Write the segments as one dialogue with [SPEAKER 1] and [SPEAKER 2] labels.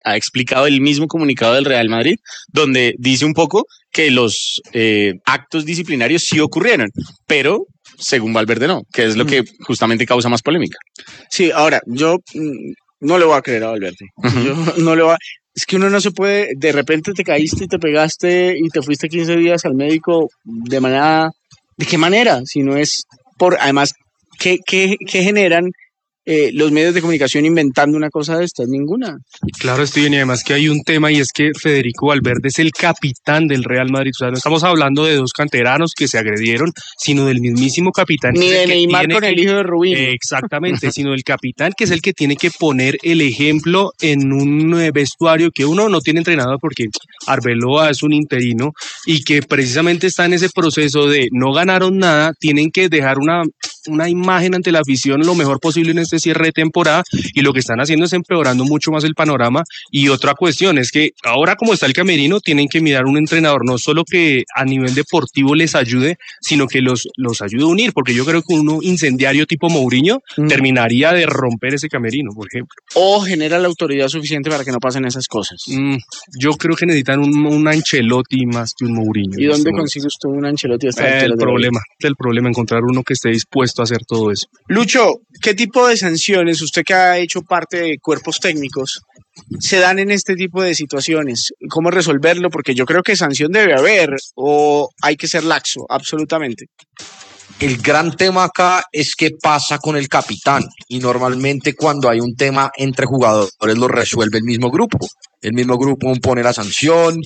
[SPEAKER 1] ha explicado el mismo comunicado del Real Madrid, donde dice un poco que los actos disciplinarios sí ocurrieron, pero según Valverde no, que es lo que justamente causa más polémica.
[SPEAKER 2] Sí, ahora, yo no le voy a creer a Valverde. Yo no le voy a... Es que uno no se puede, de repente te caíste y te pegaste y te fuiste 15 días al médico de manera... ¿De qué manera? Si no es por... Además, ¿qué generan los medios de comunicación inventando una cosa de estas? Ninguna.
[SPEAKER 3] Claro, Steven, y además que hay un tema y es que Federico Valverde es el capitán del Real Madrid. O sea, no estamos hablando de dos canteranos que se agredieron, sino del mismísimo capitán.
[SPEAKER 2] Ni de Neymar con el hijo de Rubín.
[SPEAKER 3] Exactamente, sino del capitán, que es el que tiene que poner el ejemplo en un vestuario que uno no tiene entrenador porque Arbeloa es un interino y que precisamente está en ese proceso de no ganaron nada, tienen que dejar una imagen ante la afición lo mejor posible en este cierre de temporada, y lo que están haciendo es empeorando mucho más el panorama. Y otra cuestión es que ahora, como está el camerino, tienen que mirar un entrenador no solo que a nivel deportivo les ayude, sino que los ayude a unir, porque yo creo que uno incendiario tipo Mourinho terminaría de romper ese camerino, por ejemplo.
[SPEAKER 2] O genera la autoridad suficiente para que no pasen esas cosas.
[SPEAKER 3] Yo creo que necesitan un Ancelotti más que un Mourinho.
[SPEAKER 2] ¿Y dónde consigue usted un Ancelotti?
[SPEAKER 3] El problema, encontrar uno que esté dispuesto a hacer todo eso.
[SPEAKER 2] Lucho, ¿qué tipo de sanciones, usted que ha hecho parte de cuerpos técnicos, se dan en este tipo de situaciones? ¿Cómo resolverlo? Porque yo creo que sanción debe haber, o hay que ser laxo, absolutamente.
[SPEAKER 4] El gran tema acá es qué pasa con el capitán, y normalmente cuando hay un tema entre jugadores lo resuelve el mismo grupo. El mismo grupo pone la sanción,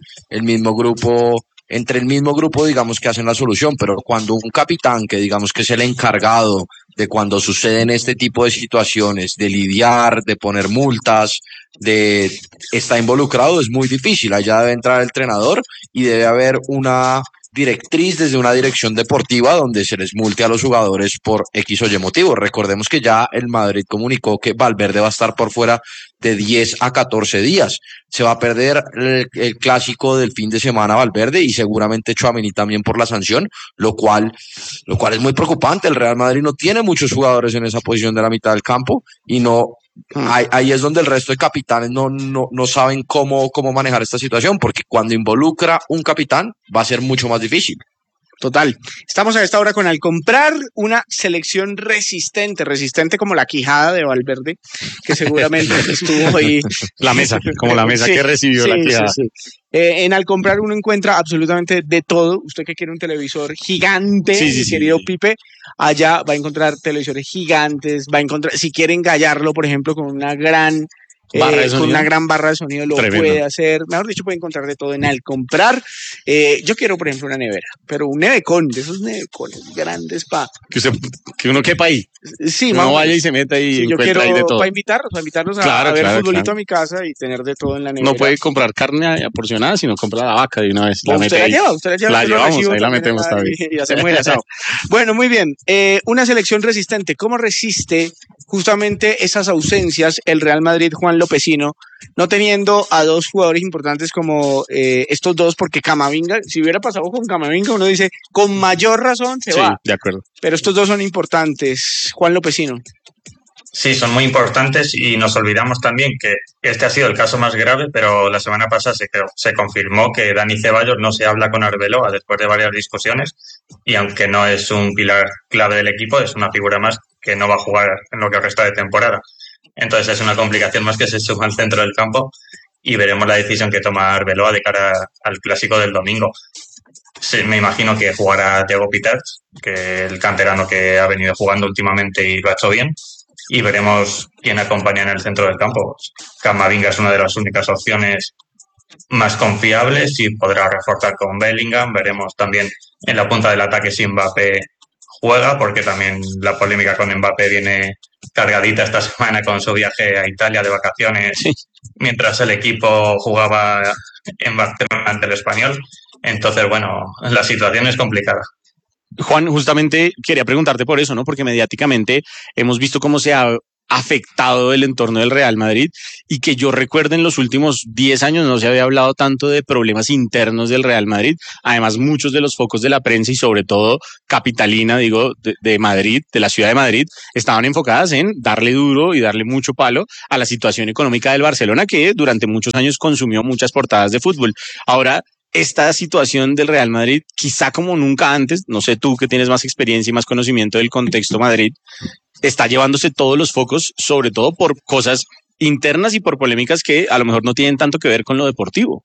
[SPEAKER 4] entre el mismo grupo digamos que hacen la solución, pero cuando un capitán, que digamos que es el encargado de cuando suceden este tipo de situaciones, de lidiar, de poner multas, está involucrado, es muy difícil. Allá debe entrar el entrenador y debe haber una directriz desde una dirección deportiva donde se les multe a los jugadores por X o Y motivo. Recordemos que ya el Madrid comunicó que Valverde va a estar por fuera de 10 a 14 días. Se va a perder el clásico del fin de semana Valverde, y seguramente Tchouaméni también por la sanción, lo cual es muy preocupante. El Real Madrid no tiene muchos jugadores en esa posición de la mitad del campo, y no... Ahí es donde el resto de capitanes no saben cómo manejar esta situación, porque cuando involucra un capitán va a ser mucho más difícil.
[SPEAKER 2] Total. Estamos a esta hora con Al Comprar, una selección resistente como la quijada de Valverde, que seguramente estuvo ahí.
[SPEAKER 1] La mesa, como la mesa que recibió la quijada.
[SPEAKER 2] Sí. En Al Comprar uno encuentra absolutamente de todo. Usted que quiere un televisor gigante, querido Pipe, allá va a encontrar televisores gigantes, va a encontrar, si quiere engallarlo, por ejemplo, con una gran barra de sonido, lo puede hacer. Mejor dicho, puede encontrar de todo en Al Comprar. Yo quiero, por ejemplo, una nevera, pero un nevecón, de esos nevecones grandes
[SPEAKER 1] que uno quepa ahí.
[SPEAKER 2] Sí,
[SPEAKER 1] no vaya y se meta y
[SPEAKER 2] sí,
[SPEAKER 1] encuentra ahí de todo.
[SPEAKER 2] Para invitarlos a ver futbolito a mi casa y tener de todo en la nevera.
[SPEAKER 1] No puede comprar carne porcionada, sino compra la vaca de una vez.
[SPEAKER 2] Usted la lleva.
[SPEAKER 1] La llevamos, ahí la metemos también.
[SPEAKER 2] Y hacemos el asado. Bueno, muy bien. Una selección resistente. ¿Cómo resiste justamente esas ausencias el Real Madrid, Juan Lopezino, no teniendo a dos jugadores importantes como estos dos? Porque Camavinga, si hubiera pasado con Camavinga, uno dice, con mayor razón se va.
[SPEAKER 1] Sí, de acuerdo.
[SPEAKER 2] Pero estos dos son importantes, Juan Lopezino.
[SPEAKER 5] Sí, son muy importantes, y nos olvidamos también que este ha sido el caso más grave, pero la semana pasada se confirmó que Dani Ceballos no se habla con Arbeloa después de varias discusiones, y aunque no es un pilar clave del equipo, es una figura más que no va a jugar en lo que resta de temporada. Entonces es una complicación más que se suma al centro del campo, y veremos la decisión que toma Arbeloa de cara al clásico del domingo. Sí, me imagino que jugará Thiago Piters, que el canterano que ha venido jugando últimamente y lo ha hecho bien, y veremos quién acompaña en el centro del campo. Camavinga es una de las únicas opciones más confiables y podrá reforzar con Bellingham. Veremos también en la punta del ataque si Mbappé juega, porque también la polémica con Mbappé viene cargadita esta semana con su viaje a Italia de vacaciones, mientras el equipo jugaba en Barcelona ante el Español. Entonces, bueno, la situación es complicada.
[SPEAKER 1] Juan, justamente quería preguntarte por eso, ¿no? Porque mediáticamente hemos visto cómo se ha afectado el entorno del Real Madrid y que yo recuerdo en los últimos 10 años no se había hablado tanto de problemas internos del Real Madrid. Además, muchos de los focos de la prensa y sobre todo capitalina, digo, de Madrid, de la ciudad de Madrid, estaban enfocadas en darle duro y darle mucho palo a la situación económica del Barcelona, que durante muchos años consumió muchas portadas de fútbol. Ahora, esta situación del Real Madrid, quizá como nunca antes, no sé tú que tienes más experiencia y más conocimiento del contexto Madrid, está llevándose todos los focos, sobre todo por cosas internas y por polémicas que a lo mejor no tienen tanto que ver con lo deportivo.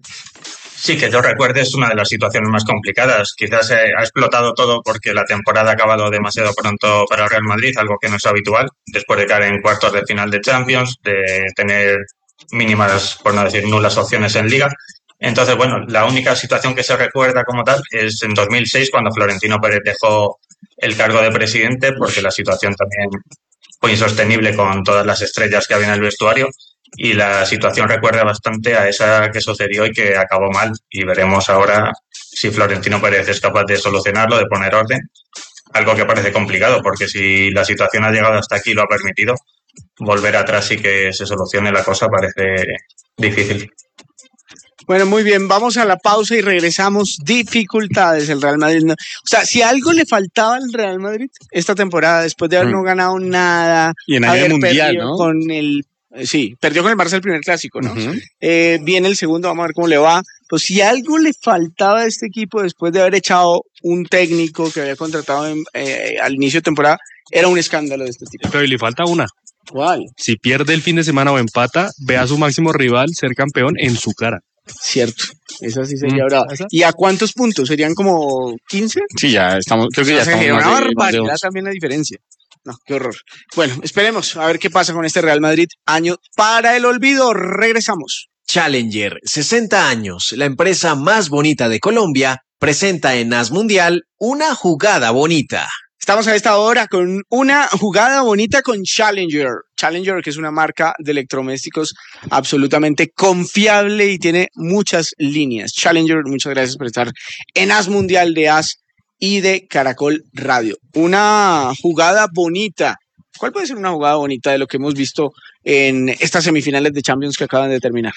[SPEAKER 5] Sí, que yo recuerde es una de las situaciones más complicadas. Quizás ha explotado todo porque la temporada ha acabado demasiado pronto para el Real Madrid, algo que no es habitual, después de caer en cuartos de final de Champions, de tener mínimas, por no decir nulas opciones en Liga. Entonces, bueno, la única situación que se recuerda como tal es en 2006, cuando Florentino Pérez dejó el cargo de presidente, porque la situación también fue insostenible con todas las estrellas que había en el vestuario, y la situación recuerda bastante a esa que sucedió y que acabó mal, y veremos ahora si Florentino Pérez es capaz de solucionarlo, de poner orden, algo que parece complicado, porque si la situación ha llegado hasta aquí y lo ha permitido, volver atrás y que se solucione la cosa parece difícil.
[SPEAKER 2] Bueno, muy bien, vamos a la pausa y regresamos. Dificultades el Real Madrid. O sea, si algo le faltaba al Real Madrid esta temporada, después de haber no ganado nada,
[SPEAKER 1] y en año mundial, ¿no?
[SPEAKER 2] Con el, sí, perdió con el Barça el primer clásico, ¿no? Viene el segundo, vamos a ver cómo le va. Pues si algo le faltaba a este equipo después de haber echado un técnico que había contratado al inicio de temporada, era un escándalo de este tipo.
[SPEAKER 3] Pero le falta una.
[SPEAKER 2] ¿Cuál?
[SPEAKER 3] Si pierde el fin de semana o empata, ve a su máximo rival ser campeón en su cara.
[SPEAKER 2] Cierto, esa sí sería brava. ¿Y a cuántos puntos? ¿Serían como 15?
[SPEAKER 1] Sí, ya estamos, creo que ya estamos.
[SPEAKER 2] Sería una barbaridad también la diferencia. No, qué horror. Bueno, esperemos a ver qué pasa con este Real Madrid. Año para el olvido. Regresamos.
[SPEAKER 6] Challenger, 60 años, la empresa más bonita de Colombia, presenta en AS Mundial una jugada bonita.
[SPEAKER 2] Estamos a esta hora con una jugada bonita con Challenger. Challenger, que es una marca de electrodomésticos absolutamente confiable y tiene muchas líneas. Challenger, muchas gracias por estar en AS Mundial de AS y de Caracol Radio. Una jugada bonita. ¿Cuál puede ser una jugada bonita de lo que hemos visto en estas semifinales de Champions que acaban de terminar?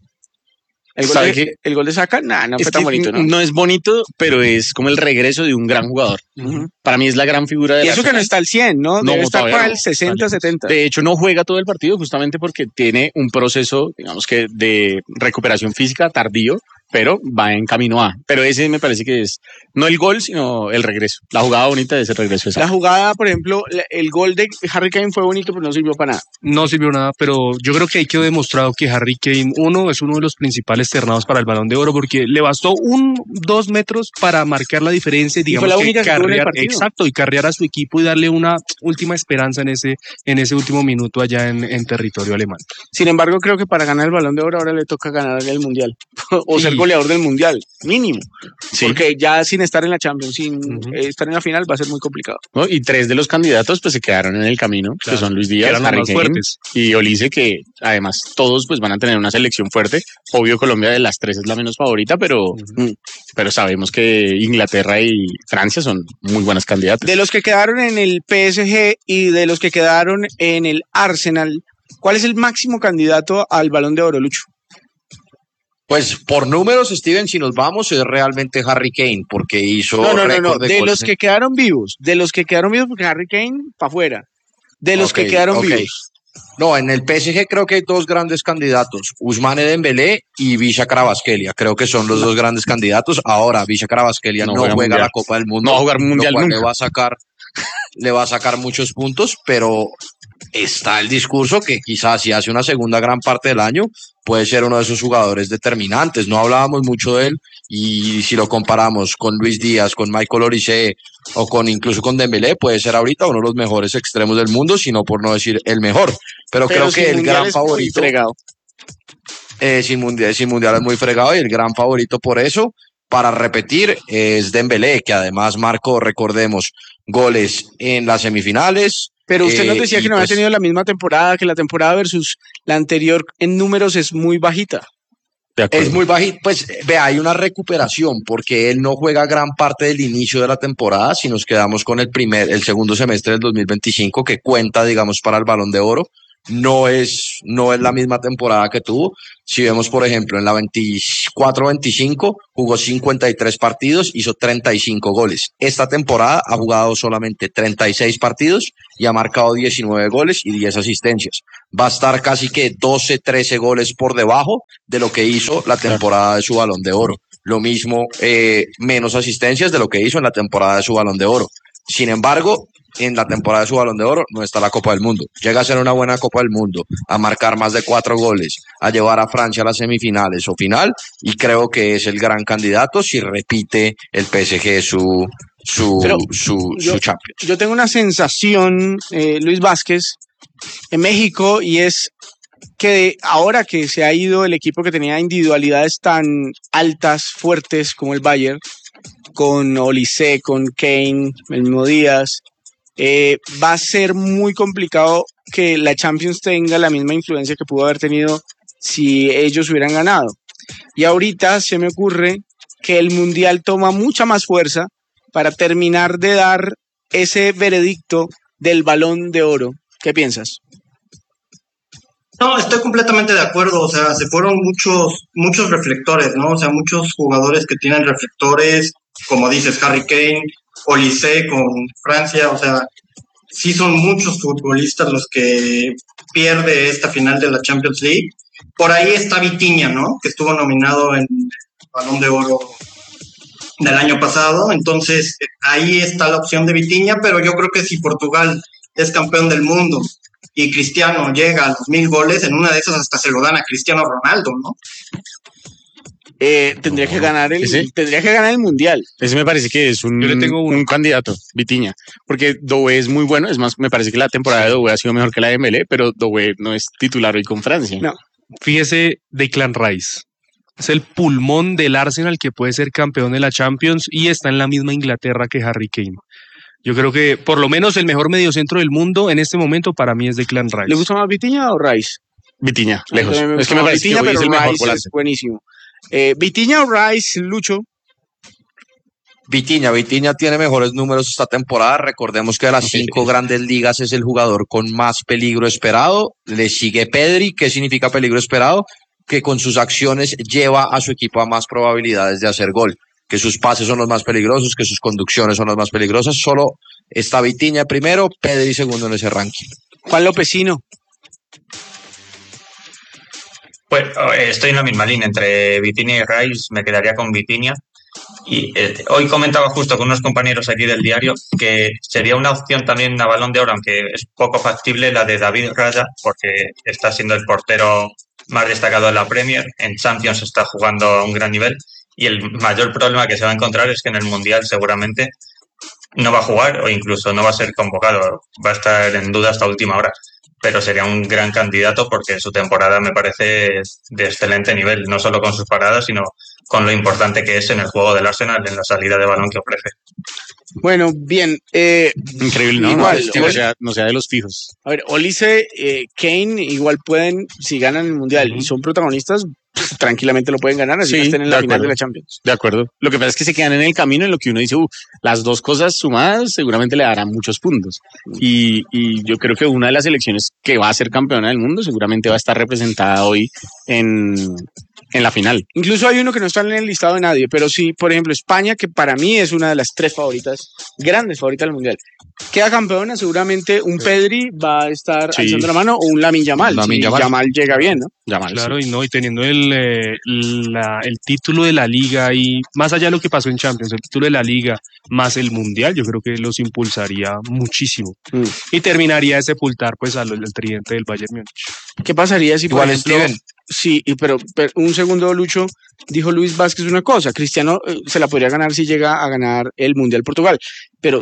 [SPEAKER 2] ¿El gol de Saka? Nah, no fue tan bonito, ¿no?
[SPEAKER 1] No es bonito, pero es como el regreso de un gran jugador. Para mí es la gran figura de
[SPEAKER 2] y eso que no está al 100, ¿no? Debe estar para el 60, 70.
[SPEAKER 1] De hecho, no juega todo el partido justamente porque tiene un proceso, digamos que de recuperación física tardío, pero va en camino a. Pero ese me parece que es no el gol, sino el regreso. La jugada bonita de ese regreso.
[SPEAKER 2] La jugada, por ejemplo, el gol de Harry Kane fue bonito, pero no sirvió para nada.
[SPEAKER 3] No sirvió nada, pero yo creo que ahí quedó demostrado que Harry Kane, es uno de los principales ternados para el Balón de Oro, porque le bastó 2 metros para marcar la diferencia, digamos,
[SPEAKER 2] y fue la
[SPEAKER 3] y carrear a su equipo y darle una última esperanza en ese último minuto allá en territorio alemán.
[SPEAKER 2] Sin embargo, creo que para ganar el Balón de Oro ahora le toca ganar el Mundial o ser goleador del Mundial, mínimo. Sí. Porque ya sin estar en la Champions, sin estar en la final, va a ser muy complicado.
[SPEAKER 1] ¿No? Y 3 de los candidatos pues se quedaron en el camino, claro, que son Luis Díaz, Harry Kane y Olise, que además todos pues van a tener una selección fuerte. Obvio, Colombia de las 3 es la menos favorita, pero sabemos que Inglaterra y Francia son muy buenas candidatas.
[SPEAKER 2] De los que quedaron en el PSG y de los que quedaron en el Arsenal, ¿cuál es el máximo candidato al Balón de Oro, Lucho?
[SPEAKER 4] Pues por números, Steven, si nos vamos, es realmente Harry Kane, porque hizo
[SPEAKER 2] récord de los que quedaron vivos, porque Harry Kane para afuera, de los que quedaron vivos.
[SPEAKER 4] No, en el PSG creo que hay 2 grandes candidatos, Ousmane Dembélé y Visca Kvaratskhelia. Creo que son los 2 grandes candidatos. Ahora, Visca Kvaratskhelia no juega la Copa del Mundo,
[SPEAKER 1] no va a jugar mundial,
[SPEAKER 4] lo cual le va a sacar muchos puntos, pero está el discurso que quizás si hace una segunda gran parte del año puede ser uno de esos jugadores determinantes. No hablábamos mucho de él y si lo comparamos con Luis Díaz, con Michael Olise o incluso con Dembélé, puede ser ahorita uno de los mejores extremos del mundo, sino por no decir el mejor. Pero creo que el gran favorito sin mundial es muy fregado y el gran favorito por eso para repetir es Dembélé, que además marcó, recordemos, goles en las semifinales.
[SPEAKER 2] Pero usted nos decía que no había tenido la misma temporada, que la temporada versus la anterior en números es muy bajita.
[SPEAKER 4] Es muy bajito, pues vea, hay una recuperación porque él no juega gran parte del inicio de la temporada. Si nos quedamos con el segundo semestre del 2025 que cuenta, digamos, para el Balón de Oro, no es la misma temporada que tuvo. Si vemos, por ejemplo, en la 24-25 jugó 53 partidos, hizo 35 goles. Esta temporada ha jugado solamente 36 partidos y ha marcado 19 goles y 10 asistencias. Va a estar casi que 12, 13 goles por debajo de lo que hizo la temporada de su Balón de Oro. Lo mismo, menos asistencias de lo que hizo en la temporada de su Balón de Oro. Sin embargo, en la temporada de su Balón de Oro no está la Copa del Mundo. Llega a ser una buena Copa del Mundo, a marcar más de 4 goles, a llevar a Francia a las semifinales o final, y creo que es el gran candidato si repite el PSG su Champions.
[SPEAKER 2] Yo tengo una sensación, Luis Vázquez, en México, y es que ahora que se ha ido el equipo que tenía individualidades tan altas, fuertes como el Bayern, con Olise, con Kane, el mismo Díaz, va a ser muy complicado que la Champions tenga la misma influencia que pudo haber tenido si ellos hubieran ganado. Y ahorita se me ocurre que el Mundial toma mucha más fuerza para terminar de dar ese veredicto del Balón de Oro. ¿Qué piensas?
[SPEAKER 7] No, estoy completamente de acuerdo, o sea, se fueron muchos reflectores, ¿no? O sea, muchos jugadores que tienen reflectores, como dices, Harry Kane, Olise con Francia, o sea, sí son muchos futbolistas los que pierde esta final de la Champions League. Por ahí está Vitinha, ¿no? Que estuvo nominado en el Balón de Oro del año pasado, entonces ahí está la opción de Vitinha, pero yo creo que si Portugal es campeón del mundo y Cristiano llega a los 1000 goles, en una de esas hasta se lo dan a Cristiano Ronaldo, ¿no?
[SPEAKER 2] Tendría que ganar el Mundial.
[SPEAKER 1] Ese me parece que es un candidato, Vitinha, porque Doué es muy bueno. Es más, me parece que la temporada de Doué ha sido mejor que la de Dembélé, pero Doué no es titular hoy con Francia.
[SPEAKER 2] No.
[SPEAKER 3] Fíjese, Declan Rice es el pulmón del Arsenal que puede ser campeón de la Champions y está en la misma Inglaterra que Harry Kane. Yo creo que por lo menos el mejor mediocentro del mundo en este momento para mí es Declan Rice.
[SPEAKER 2] ¿Le gusta más Vitinha o Rice?
[SPEAKER 1] Vitinha, lejos. Es que me parece
[SPEAKER 2] Vitinha,
[SPEAKER 1] que hoy es el mejor volante.
[SPEAKER 2] Es buenísimo. Vitinha o Rice, Lucho.
[SPEAKER 4] Vitinha tiene mejores números esta temporada. Recordemos que de las 5 grandes ligas es el jugador con más peligro esperado. Le sigue Pedri. ¿Qué significa peligro esperado? Que con sus acciones lleva a su equipo a más probabilidades de hacer gol. Que sus pases son los más peligrosos, que sus conducciones son las más peligrosas. Solo está Vitinha primero, Pedri segundo en ese ranking.
[SPEAKER 2] Juan Lopezino.
[SPEAKER 5] Pues estoy en la misma línea entre Vitinha y Rice, me quedaría con Vitinha. Y hoy comentaba justo con unos compañeros aquí del diario que sería una opción también a Balón de Oro, aunque es poco factible, la de David Raya, porque está siendo el portero más destacado de la Premier, en Champions está jugando a un gran nivel y el mayor problema que se va a encontrar es que en el Mundial seguramente no va a jugar o incluso no va a ser convocado, va a estar en duda hasta última hora. Pero sería un gran candidato porque su temporada me parece de excelente nivel, no solo con sus paradas, sino con lo importante que es en el juego del Arsenal, en la salida de balón que ofrece.
[SPEAKER 2] Bueno, bien.
[SPEAKER 1] Increíble, ¿no?
[SPEAKER 2] Igual,
[SPEAKER 1] no sea de los fijos.
[SPEAKER 2] A ver, Olise, Kane igual pueden, si ganan el Mundial y son protagonistas, tranquilamente lo pueden ganar, así que estén en la final de la Champions.
[SPEAKER 1] De acuerdo. Lo que pasa es que se quedan en el camino en lo que uno dice, las dos cosas sumadas seguramente le darán muchos puntos. Y yo creo que una de las selecciones que va a ser campeona del mundo seguramente va a estar representada hoy en la final.
[SPEAKER 2] Incluso hay uno que no está en el listado de nadie, pero sí, por ejemplo, España, que para mí es una de las 3 favoritas, grandes favoritas del Mundial. Queda campeona, seguramente un Pedri va a estar alzando la mano o un Lamine Yamal. Yamal llega bien, ¿no?
[SPEAKER 3] Yamal, claro, sí. Y teniendo el título de la Liga y más allá de lo que pasó en Champions, el título de la Liga más el Mundial, yo creo que los impulsaría muchísimo y terminaría de sepultar pues al tridente del Bayern Múnich.
[SPEAKER 2] ¿Qué pasaría si, por ejemplo, sí, pero un segundo, Lucho, dijo Luis Vázquez una cosa, Cristiano se la podría ganar si llega a ganar el Mundial Portugal, pero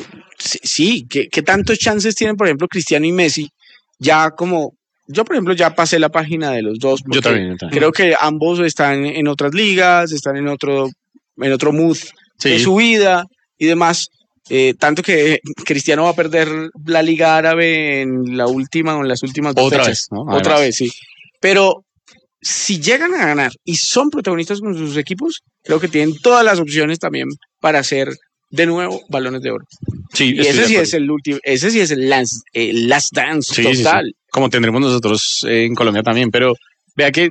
[SPEAKER 2] sí, ¿qué tantos chances tienen, por ejemplo, Cristiano y Messi? Ya como, yo por ejemplo ya pasé la página de los dos,
[SPEAKER 1] yo también.
[SPEAKER 2] Creo que ambos están en otras ligas, están en otro mood de su vida y demás. Tanto que Cristiano va a perder la Liga Árabe en la última o en las últimas 2 fechas.
[SPEAKER 1] Vez, ¿no?
[SPEAKER 2] Otra vez, sí. Pero si llegan a ganar y son protagonistas con sus equipos, creo que tienen todas las opciones también para hacer de nuevo balones de oro.
[SPEAKER 1] Sí,
[SPEAKER 2] y ese sí es el último, ese sí es el last dance total.
[SPEAKER 1] Sí. Como tendremos nosotros en Colombia también, pero vea que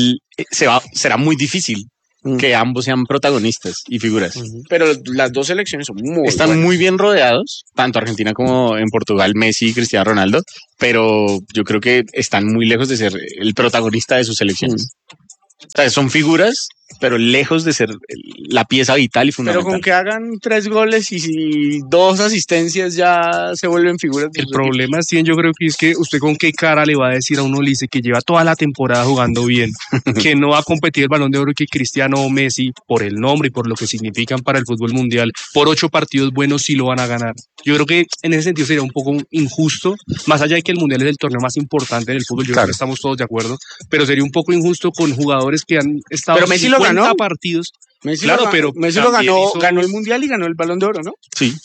[SPEAKER 1] será muy difícil que ambos sean protagonistas y figuras.
[SPEAKER 2] Pero las dos selecciones
[SPEAKER 1] están
[SPEAKER 2] buenas.
[SPEAKER 1] muy bien rodeados, tanto Argentina como en Portugal, Messi y Cristiano Ronaldo, pero yo creo que están muy lejos de ser el protagonista de sus selecciones. O sea, son figuras, pero lejos de ser la pieza vital y fundamental.
[SPEAKER 2] Pero con que hagan 3 goles y 2 asistencias ya se vuelven figuras.
[SPEAKER 3] El problema, Steven, yo creo que es que usted con qué cara le va a decir a un Ulises que lleva toda la temporada jugando bien, que no va a competir el Balón de Oro, que Cristiano o Messi, por el nombre y por lo que significan para el fútbol mundial, por 8 partidos buenos sí lo van a ganar. Yo creo que en ese sentido sería un poco injusto, más allá de que el mundial es el torneo más importante del fútbol, yo creo que estamos todos de acuerdo, pero sería un poco injusto con jugadores que han estado
[SPEAKER 2] pero Messi lo ganó.
[SPEAKER 3] Partidos.
[SPEAKER 2] Messi lo ganó el mundial y ganó el Balón de Oro, ¿no?
[SPEAKER 3] Sí.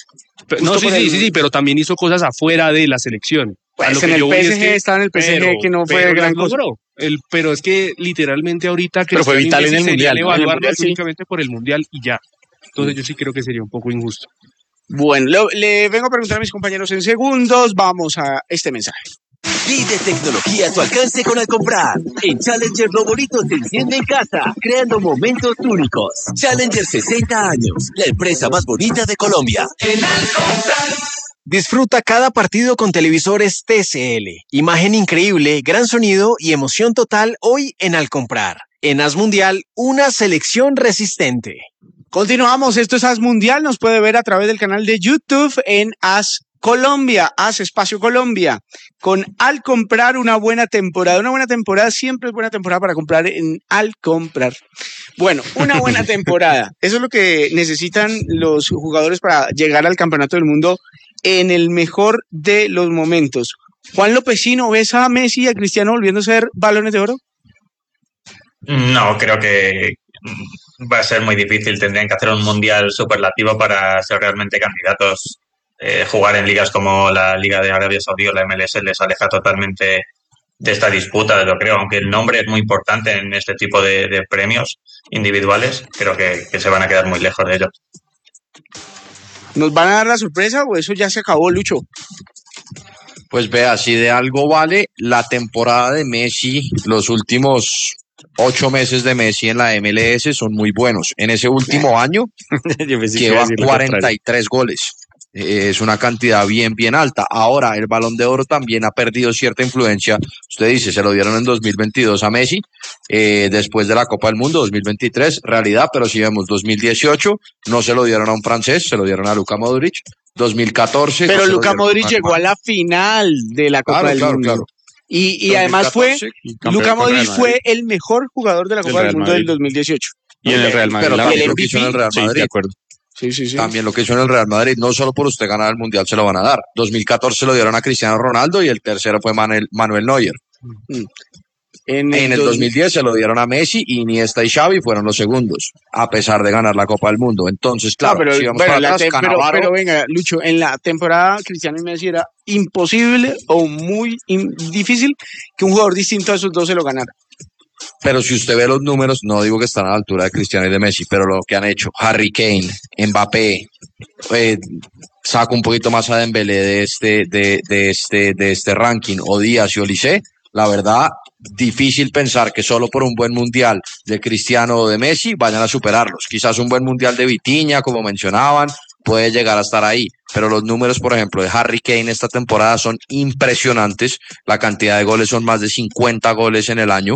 [SPEAKER 3] Sí, pero también hizo cosas afuera de la selección.
[SPEAKER 2] Pues en el PSG estaba en el PSG que no fue gran cosa.
[SPEAKER 3] Pero es que literalmente ahorita
[SPEAKER 1] pero fue vital en el mundial.
[SPEAKER 3] Evaluarlo únicamente por el mundial y ya. Entonces yo sí creo que sería un poco injusto.
[SPEAKER 2] Bueno, le vengo a preguntar a mis compañeros en segundos. Vamos a este mensaje.
[SPEAKER 8] Pide tecnología a tu alcance con Alcomprar. En Challenger lo bonito se enciende en casa, creando momentos únicos. Challenger 60 años, la empresa más bonita de Colombia. En Alcomprar.
[SPEAKER 6] Disfruta cada partido con televisores TCL. Imagen increíble, gran sonido y emoción total hoy en Alcomprar. En As Mundial, una selección resistente.
[SPEAKER 2] Continuamos, esto es As Mundial, nos puede ver a través del canal de YouTube en As Colombia, As Espacio Colombia, con Alcomprar una buena temporada siempre es buena temporada para comprar en Alcomprar. Bueno, una buena temporada, eso es lo que necesitan los jugadores para llegar al Campeonato del Mundo en el mejor de los momentos. Juan Lopecino, ¿ves a Messi y a Cristiano volviendo a ser balones de oro?
[SPEAKER 5] No, creo que va a ser muy difícil, tendrían que hacer un mundial superlativo para ser realmente candidatos. Jugar en ligas como la Liga de Arabia Saudí o la MLS les aleja totalmente de esta disputa, yo creo, aunque el nombre es muy importante en este tipo de premios individuales, creo que se van a quedar muy lejos de ello.
[SPEAKER 2] ¿Nos van a dar la sorpresa o eso ya se acabó, Lucho?
[SPEAKER 4] Pues vea, si de algo vale la temporada de Messi, los últimos 8 meses de Messi en la MLS son muy buenos. En ese último año lleva 43 goles. Es una cantidad bien alta. Ahora, el Balón de Oro también ha perdido cierta influencia. Usted dice, se lo dieron en 2022 a Messi, después de la Copa del Mundo, 2023, realidad, pero si vemos 2018, no se lo dieron a un francés, se lo dieron a Luka Modric. 2014.
[SPEAKER 2] Pero Luka Modric llegó a la final de la Copa del Mundo. Claro. Y además Luka Modric fue el mejor jugador de la Copa del Mundo del 2018.
[SPEAKER 1] Y en el Real Madrid.
[SPEAKER 4] Pero también lo que hizo en el Real Madrid.
[SPEAKER 1] Sí, de acuerdo.
[SPEAKER 2] Sí.
[SPEAKER 4] También lo que hizo en el Real Madrid, no solo por usted ganar el Mundial se lo van a dar. 2014 se lo dieron a Cristiano Ronaldo y el tercero fue Manuel Neuer. En el 2010 se lo dieron a Messi, Iniesta y Xavi fueron los segundos, a pesar de ganar la Copa del Mundo. Entonces, claro,
[SPEAKER 2] pero,
[SPEAKER 4] si vamos para atrás,
[SPEAKER 2] pero venga, Lucho, en la temporada Cristiano y Messi era imposible o muy difícil que un jugador distinto a esos dos se lo ganara.
[SPEAKER 4] Pero si usted ve los números, no digo que están a la altura de Cristiano y de Messi, pero lo que han hecho Harry Kane, Mbappé, saca un poquito más a Dembélé de este ranking, o Díaz y Olise, la verdad, difícil pensar que solo por un buen mundial de Cristiano o de Messi vayan a superarlos. Quizás un buen mundial de Vitinha, como mencionaban, puede llegar a estar ahí, pero los números, por ejemplo, de Harry Kane esta temporada son impresionantes. La cantidad de goles son más de 50 goles en el año.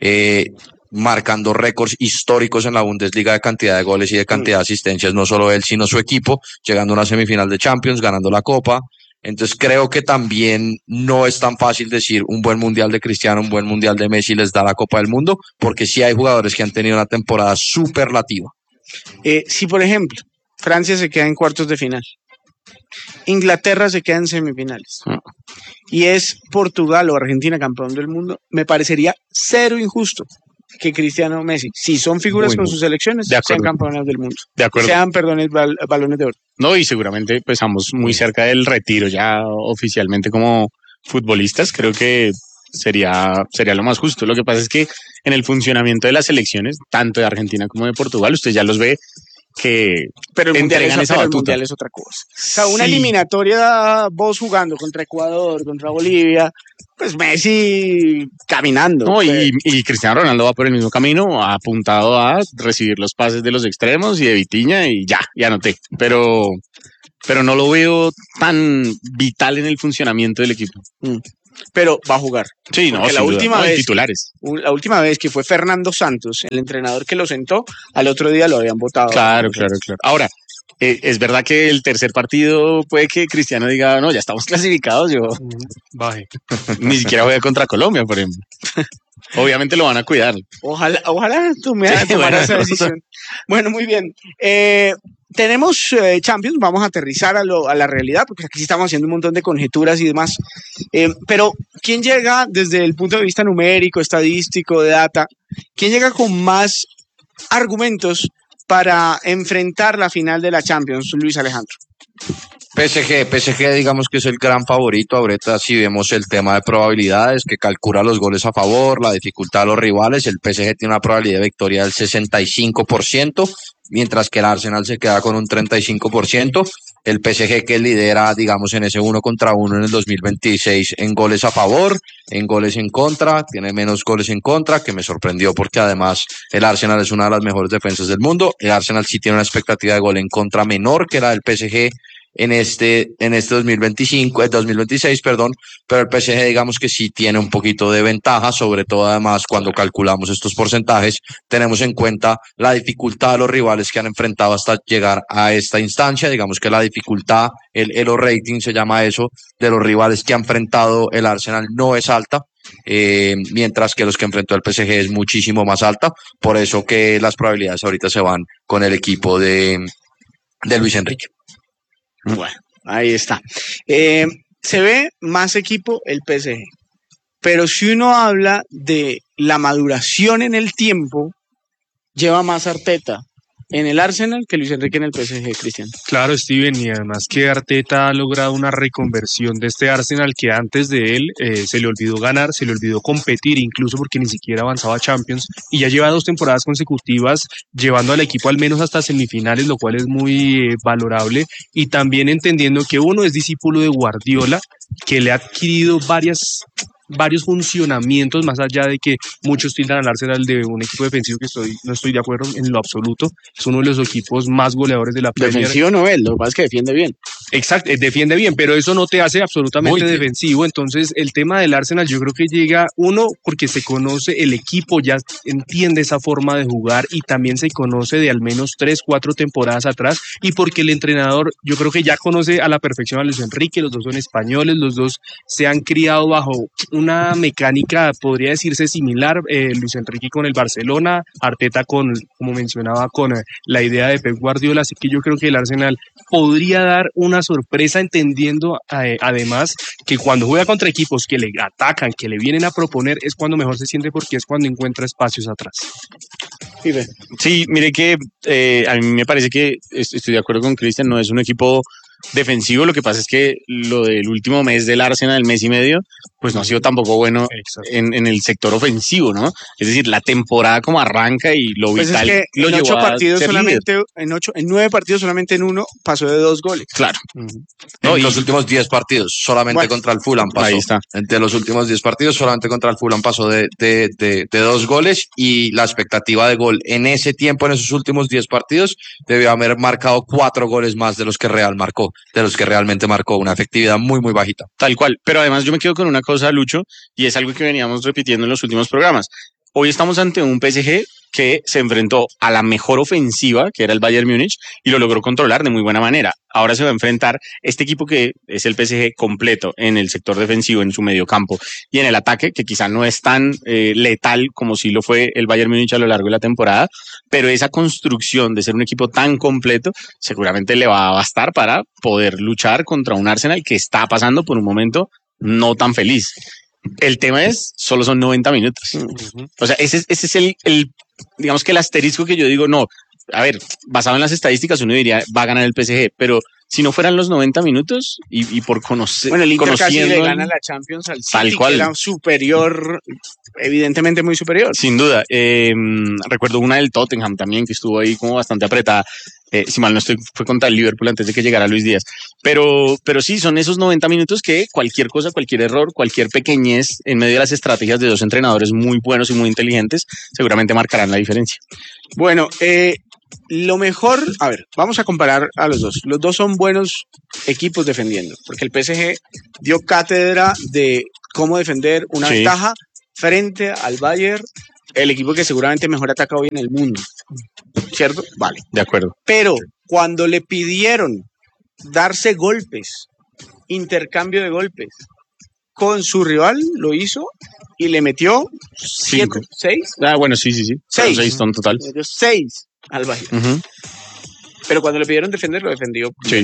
[SPEAKER 4] Marcando récords históricos en la Bundesliga de cantidad de goles y de cantidad de asistencias, no solo él, sino su equipo, llegando a una semifinal de Champions, ganando la Copa. Entonces creo que también no es tan fácil decir un buen mundial de Cristiano, un buen mundial de Messi les da la Copa del Mundo, porque sí hay jugadores que han tenido una temporada superlativa.
[SPEAKER 2] Si por ejemplo Francia se queda en cuartos de final, Inglaterra se queda en semifinales y es Portugal o Argentina campeón del mundo, me parecería cero injusto que Cristiano o Messi, si son figuras con sus selecciones, sean campeones del mundo.
[SPEAKER 1] De acuerdo.
[SPEAKER 2] Sean, balones de oro.
[SPEAKER 1] No, y seguramente pues estamos muy cerca del retiro ya oficialmente como futbolistas. Creo que sería lo más justo. Lo que pasa es que en el funcionamiento de las selecciones, tanto de Argentina como de Portugal, usted ya los ve que
[SPEAKER 2] pero el mundial,
[SPEAKER 1] entregan esa
[SPEAKER 2] pero el
[SPEAKER 1] batuta.
[SPEAKER 2] mundial es otra cosa. O sea, una eliminatoria, vos jugando contra Ecuador, contra Bolivia, pues Messi caminando.
[SPEAKER 1] No, y Cristiano Ronaldo va por el mismo camino, apuntado a recibir los pases de los extremos y de Vitinha y ya anoté. Pero no lo veo tan vital en el funcionamiento del equipo.
[SPEAKER 2] Pero va a jugar.
[SPEAKER 1] Sí, no,
[SPEAKER 2] la última vez,
[SPEAKER 1] titulares.
[SPEAKER 2] La última vez que fue Fernando Santos, el entrenador que lo sentó, al otro día lo habían votado.
[SPEAKER 1] Claro. Ahora, es verdad que el tercer partido puede que Cristiano diga, no, ya estamos clasificados, yo
[SPEAKER 3] baje.
[SPEAKER 1] Ni siquiera voy a contra Colombia, por ejemplo. Obviamente lo van a cuidar.
[SPEAKER 2] Ojalá tomara esa decisión. Bueno, muy bien. Tenemos Champions, vamos a aterrizar a la realidad, porque aquí sí estamos haciendo un montón de conjeturas y demás. Pero, ¿quién llega desde el punto de vista numérico, estadístico, de data? ¿Quién llega con más argumentos para enfrentar la final de la Champions, Luis Alejandro?
[SPEAKER 4] PSG digamos que es el gran favorito. Ahorita si vemos el tema de probabilidades, que calcula los goles a favor, la dificultad de los rivales, el PSG tiene una probabilidad de victoria del 65%, mientras que el Arsenal se queda con un 35%. El PSG que lidera, digamos, en ese 1 contra 1 en el 2026 en goles a favor, en goles en contra, tiene menos goles en contra, que me sorprendió porque además el Arsenal es una de las mejores defensas del mundo. El Arsenal sí tiene una expectativa de gol en contra menor que la del PSG en este 2026, pero el PSG digamos que sí tiene un poquito de ventaja, sobre todo además cuando calculamos estos porcentajes, tenemos en cuenta la dificultad de los rivales que han enfrentado hasta llegar a esta instancia. Digamos que la dificultad, el Elo rating se llama eso, de los rivales que ha enfrentado el Arsenal no es alta, mientras que los que enfrentó el PSG es muchísimo más alta, por eso que las probabilidades ahorita se van con el equipo de Luis Enrique.
[SPEAKER 2] Bueno, ahí está. Se ve más equipo el PSG, pero si uno habla de la maduración en el tiempo, lleva más Arteta en el Arsenal que Luis Enrique en el PSG, Cristian.
[SPEAKER 3] Claro, Steven, y además que Arteta ha logrado una reconversión de este Arsenal que antes de él se le olvidó ganar, se le olvidó competir, incluso porque ni siquiera avanzaba a Champions, y ya lleva 2 temporadas consecutivas llevando al equipo al menos hasta semifinales, lo cual es muy valorable, y también entendiendo que uno es discípulo de Guardiola, que le ha adquirido varios funcionamientos, más allá de que muchos tildan al Arsenal de un equipo defensivo, que no estoy de acuerdo en lo absoluto. Es uno de los equipos más goleadores de la Premier.
[SPEAKER 2] Defensivo no es, lo que pasa es que defiende bien.
[SPEAKER 3] Exacto, defiende bien, pero eso no te hace absolutamente defensivo. Entonces, el tema del Arsenal yo creo que llega, uno, porque se conoce el equipo, ya entiende esa forma de jugar, y también se conoce de al menos 3-4 temporadas atrás, y porque el entrenador yo creo que ya conoce a la perfección a Luis Enrique. Los dos son españoles, los dos se han criado bajo una mecánica, podría decirse, similar, Luis Enrique con el Barcelona, Arteta como mencionaba, con la idea de Pep Guardiola. Así que yo creo que el Arsenal podría dar una sorpresa, entendiendo además que cuando juega contra equipos que le atacan, que le vienen a proponer, es cuando mejor se siente, porque es cuando encuentra espacios atrás.
[SPEAKER 1] Sí, mire que a mí me parece que estoy de acuerdo con Cristian, no es un equipo defensivo. Lo que pasa es que lo del último mes del Arsenal, el mes y medio, pues no ha sido tampoco bueno en el sector ofensivo, ¿no? Es decir, la temporada como arranca y lo
[SPEAKER 2] pues
[SPEAKER 1] vital
[SPEAKER 2] es que
[SPEAKER 1] lo
[SPEAKER 2] en
[SPEAKER 1] llevó
[SPEAKER 2] 8 partidos
[SPEAKER 1] a ser
[SPEAKER 2] solamente,
[SPEAKER 1] líder.
[SPEAKER 2] en 9 partidos solamente en 1 pasó de 2 goles.
[SPEAKER 1] Claro.
[SPEAKER 4] En los últimos 10 partidos, solamente contra el Fulham pasó.
[SPEAKER 1] Ahí está.
[SPEAKER 4] Entre los últimos 10 partidos, solamente contra el Fulham pasó de 2 goles, y la expectativa de gol en ese tiempo, en esos últimos 10 partidos, debió haber marcado 4 goles más de los que realmente marcó, una efectividad muy, muy bajita.
[SPEAKER 1] Tal cual. Pero además yo me quedo con una cosa, Lucho, y es algo que veníamos repitiendo en los últimos programas. Hoy estamos ante un PSG que se enfrentó a la mejor ofensiva, que era el Bayern Múnich, y lo logró controlar de muy buena manera. Ahora se va a enfrentar este equipo que es el PSG completo en el sector defensivo, en su mediocampo, y en el ataque, que quizá no es tan letal como sí lo fue el Bayern Múnich a lo largo de la temporada, pero esa construcción de ser un equipo tan completo seguramente le va a bastar para poder luchar contra un Arsenal que está pasando por un momento no tan feliz. El tema es, solo son 90 minutos. O sea, ese es el digamos que el asterisco que yo digo, no, a ver, basado en las estadísticas uno diría va a ganar el PSG, pero si no fueran los 90 minutos y por conocer,
[SPEAKER 2] bueno, el Inter casi le gana la Champions al City,
[SPEAKER 1] tal cual,
[SPEAKER 2] que era superior, evidentemente muy superior.
[SPEAKER 1] Sin duda. Recuerdo una del Tottenham también, que estuvo ahí como bastante apretada. Si mal no estoy, fue contra el Liverpool antes de que llegara Luis Díaz. Pero sí, son esos 90 minutos que cualquier cosa, cualquier error, cualquier pequeñez en medio de las estrategias de dos entrenadores muy buenos y muy inteligentes, seguramente marcarán la diferencia.
[SPEAKER 2] Bueno, lo mejor, a ver, vamos a comparar a los dos. Los dos son buenos equipos defendiendo, porque el PSG dio cátedra de cómo defender una ventaja frente al Bayern, el equipo que seguramente mejor ataca hoy en el mundo. ¿Cierto? Vale.
[SPEAKER 1] De acuerdo.
[SPEAKER 2] Pero cuando le pidieron darse golpes, intercambio de golpes, con su rival lo hizo y le metió 6.
[SPEAKER 1] Bueno, sí. 6 en total.
[SPEAKER 2] 6 al Bayern. Pero cuando le pidieron defender, lo defendió.
[SPEAKER 1] Sí.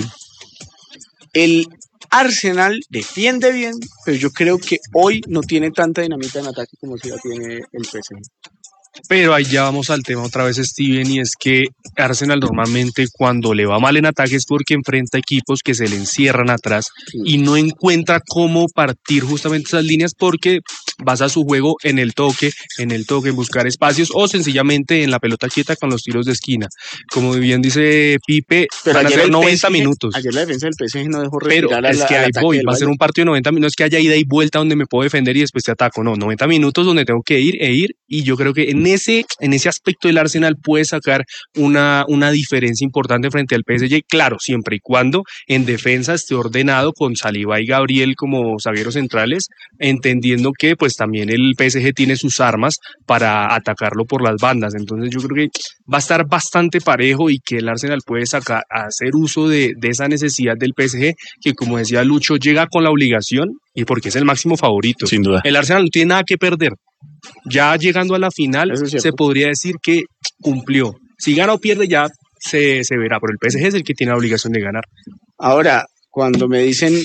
[SPEAKER 2] El Arsenal defiende bien, pero yo creo que hoy no tiene tanta dinamita en ataque como si la tiene el PSG.
[SPEAKER 3] Pero ahí ya vamos al tema otra vez, Steven, y es que Arsenal normalmente cuando le va mal en ataque es porque enfrenta equipos que se le encierran atrás y no encuentra cómo partir justamente esas líneas porque basa su juego en el toque, en buscar espacios o sencillamente en la pelota quieta con los tiros de esquina. Como bien dice Pipe,
[SPEAKER 2] pero
[SPEAKER 3] van a ser 90 minutos.
[SPEAKER 2] Ayer la defensa del PSG no dejó respirar.
[SPEAKER 3] Pero es que ahí voy, va a ser un partido de 90 minutos, no es que haya ida y vuelta donde me puedo defender y después te ataco, no, 90 minutos donde tengo que ir y yo creo que en ese aspecto el Arsenal puede sacar una diferencia importante frente al PSG, claro, siempre y cuando en defensa esté ordenado con Saliba y Gabriel como zagueros centrales, entendiendo que pues también el PSG tiene sus armas para atacarlo por las bandas, entonces yo creo que va a estar bastante parejo y que el Arsenal puede hacer uso de esa necesidad del PSG, que como decía Lucho, llega con la obligación y porque es el máximo favorito.
[SPEAKER 1] Sin duda.
[SPEAKER 3] El Arsenal no tiene nada que perder. Ya llegando a la final, se podría decir que cumplió. Si gana o pierde ya se verá, pero el PSG es el que tiene la obligación de ganar.
[SPEAKER 2] Ahora, cuando me dicen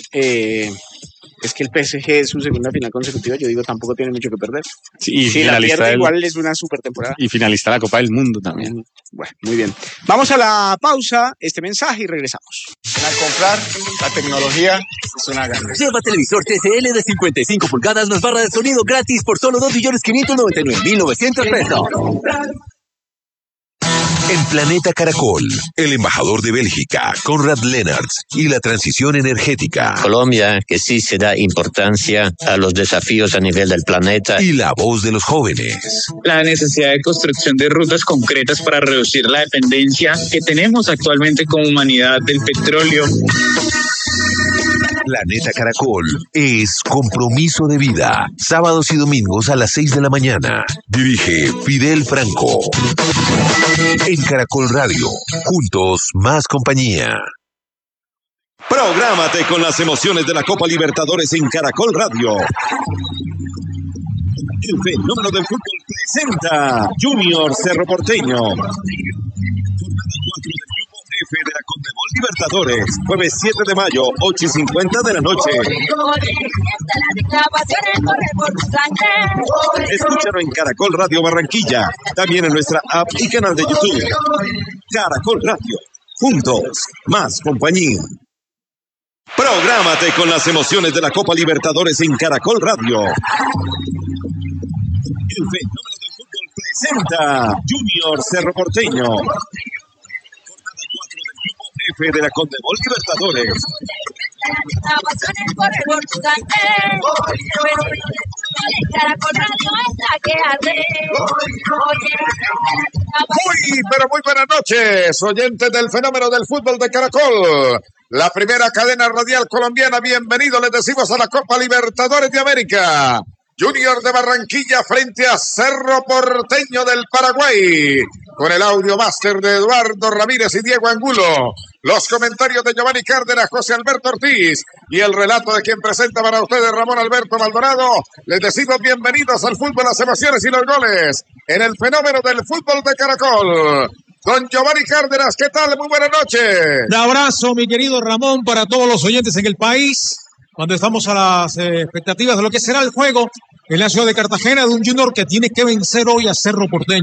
[SPEAKER 2] es que el PSG es su segunda final consecutiva, yo digo tampoco tiene mucho que perder.
[SPEAKER 1] Sí, y
[SPEAKER 2] si la pierde igual es una super temporada.
[SPEAKER 1] Y finalista de la Copa del Mundo también.
[SPEAKER 2] Bueno, muy bien. Vamos a la pausa, este mensaje y regresamos.
[SPEAKER 9] Al comprar, la tecnología es una gana.
[SPEAKER 8] Lleva televisor TCL de 55 pulgadas más barra de sonido gratis por solo 2.599.900 pesos.
[SPEAKER 10] En Planeta Caracol, el embajador de Bélgica, Konrad Lennartz, y la transición energética.
[SPEAKER 11] Colombia, que sí se da importancia a los desafíos a nivel del planeta.
[SPEAKER 10] Y la voz de los jóvenes.
[SPEAKER 12] La necesidad de construcción de rutas concretas para reducir la dependencia que tenemos actualmente como humanidad del petróleo.
[SPEAKER 10] Planeta Caracol es compromiso de vida. Sábados y domingos a las 6 de la mañana. Dirige Fidel Franco. En Caracol Radio. Juntos, más compañía.
[SPEAKER 13] Prográmate con las emociones de la Copa Libertadores en Caracol Radio. El fenómeno del fútbol presenta Junior Cerro Porteño. Jornada 4 del Grupo F de la Conmebol Libertadores. Jueves 7 de mayo, 8:50 de la noche. Escúchalo en Caracol Radio Barranquilla. También en nuestra app y canal de YouTube. Caracol Radio. Juntos, más compañía. Prográmate con las emociones de la Copa Libertadores en Caracol Radio. El fenómeno del fútbol presenta Junior Cerro Porteño. Jornada 4 del Grupo F de la Conmebol Libertadores. Muy buenas noches, oyentes del fenómeno del fútbol de Caracol. La primera cadena radial colombiana. Bienvenidos, les decimos, a la Copa Libertadores de América. Junior de Barranquilla frente a Cerro Porteño del Paraguay. Con el audio máster de Eduardo Ramírez y Diego Angulo. Los comentarios de Giovanni Cárdenas, José Alberto Ortiz. Y el relato de quien presenta para ustedes Ramón Alberto Maldonado. Les decimos bienvenidos al fútbol, las emociones y los goles. En el fenómeno del fútbol de Caracol. Don Giovanni Cárdenas, ¿qué tal? Muy buenas noches.
[SPEAKER 14] Un abrazo, mi querido Ramón, para todos los oyentes en el país. Cuando estamos a las expectativas de lo que será el juego en la ciudad de Cartagena, de un Junior que tiene que vencer hoy a Cerro Porteño.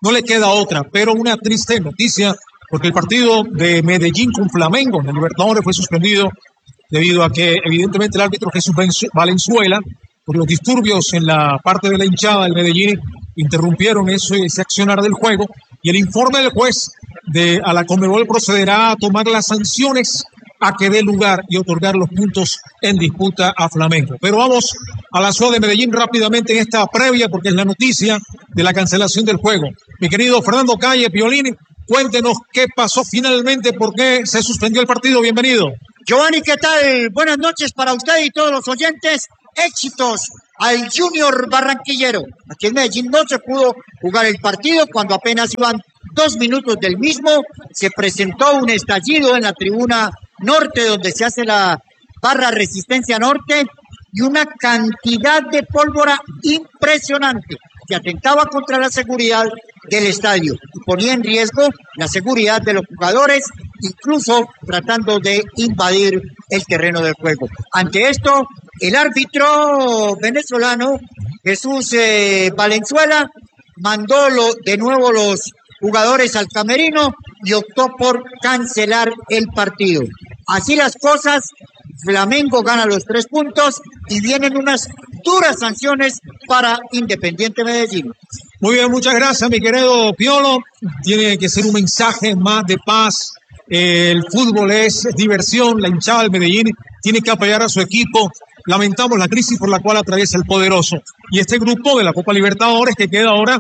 [SPEAKER 14] no le queda otra, pero una triste noticia, porque el partido de Medellín con Flamengo en el Libertadores fue suspendido debido a que evidentemente el árbitro Jesús Valenzuela, por los disturbios en la parte de la hinchada del Medellín, interrumpieron ese accionar del juego, y el informe del juez a la Conmebol procederá a tomar las sanciones a que dé lugar y otorgar los puntos en disputa a Flamengo. Pero vamos a la ciudad de Medellín rápidamente en esta previa, porque es la noticia de la cancelación del juego. Mi querido Fernando Calle, Piolín, cuéntenos qué pasó finalmente, por qué se suspendió el partido. Bienvenido.
[SPEAKER 15] Giovanni, ¿qué tal? Buenas noches para usted y todos los oyentes. Éxitos al Junior barranquillero. Aquí en Medellín no se pudo jugar el partido cuando apenas iban 2 minutos del mismo. Se presentó un estallido en la tribuna norte donde se hace la barra Resistencia Norte y una cantidad de pólvora impresionante que atentaba contra la seguridad del estadio y ponía en riesgo la seguridad de los jugadores, incluso tratando de invadir el terreno del juego. Ante esto, el árbitro venezolano Jesús Valenzuela mandó de nuevo los jugadores al camerino y optó por cancelar el partido. Así las cosas, Flamengo gana los 3 puntos y vienen unas duras sanciones para Independiente Medellín.
[SPEAKER 14] Muy bien, muchas gracias, mi querido Piolo. Tiene que ser un mensaje más de paz. El fútbol es diversión, la hinchada del Medellín tiene que apoyar a su equipo. Lamentamos la crisis por la cual atraviesa el poderoso. Y este grupo de la Copa Libertadores que queda ahora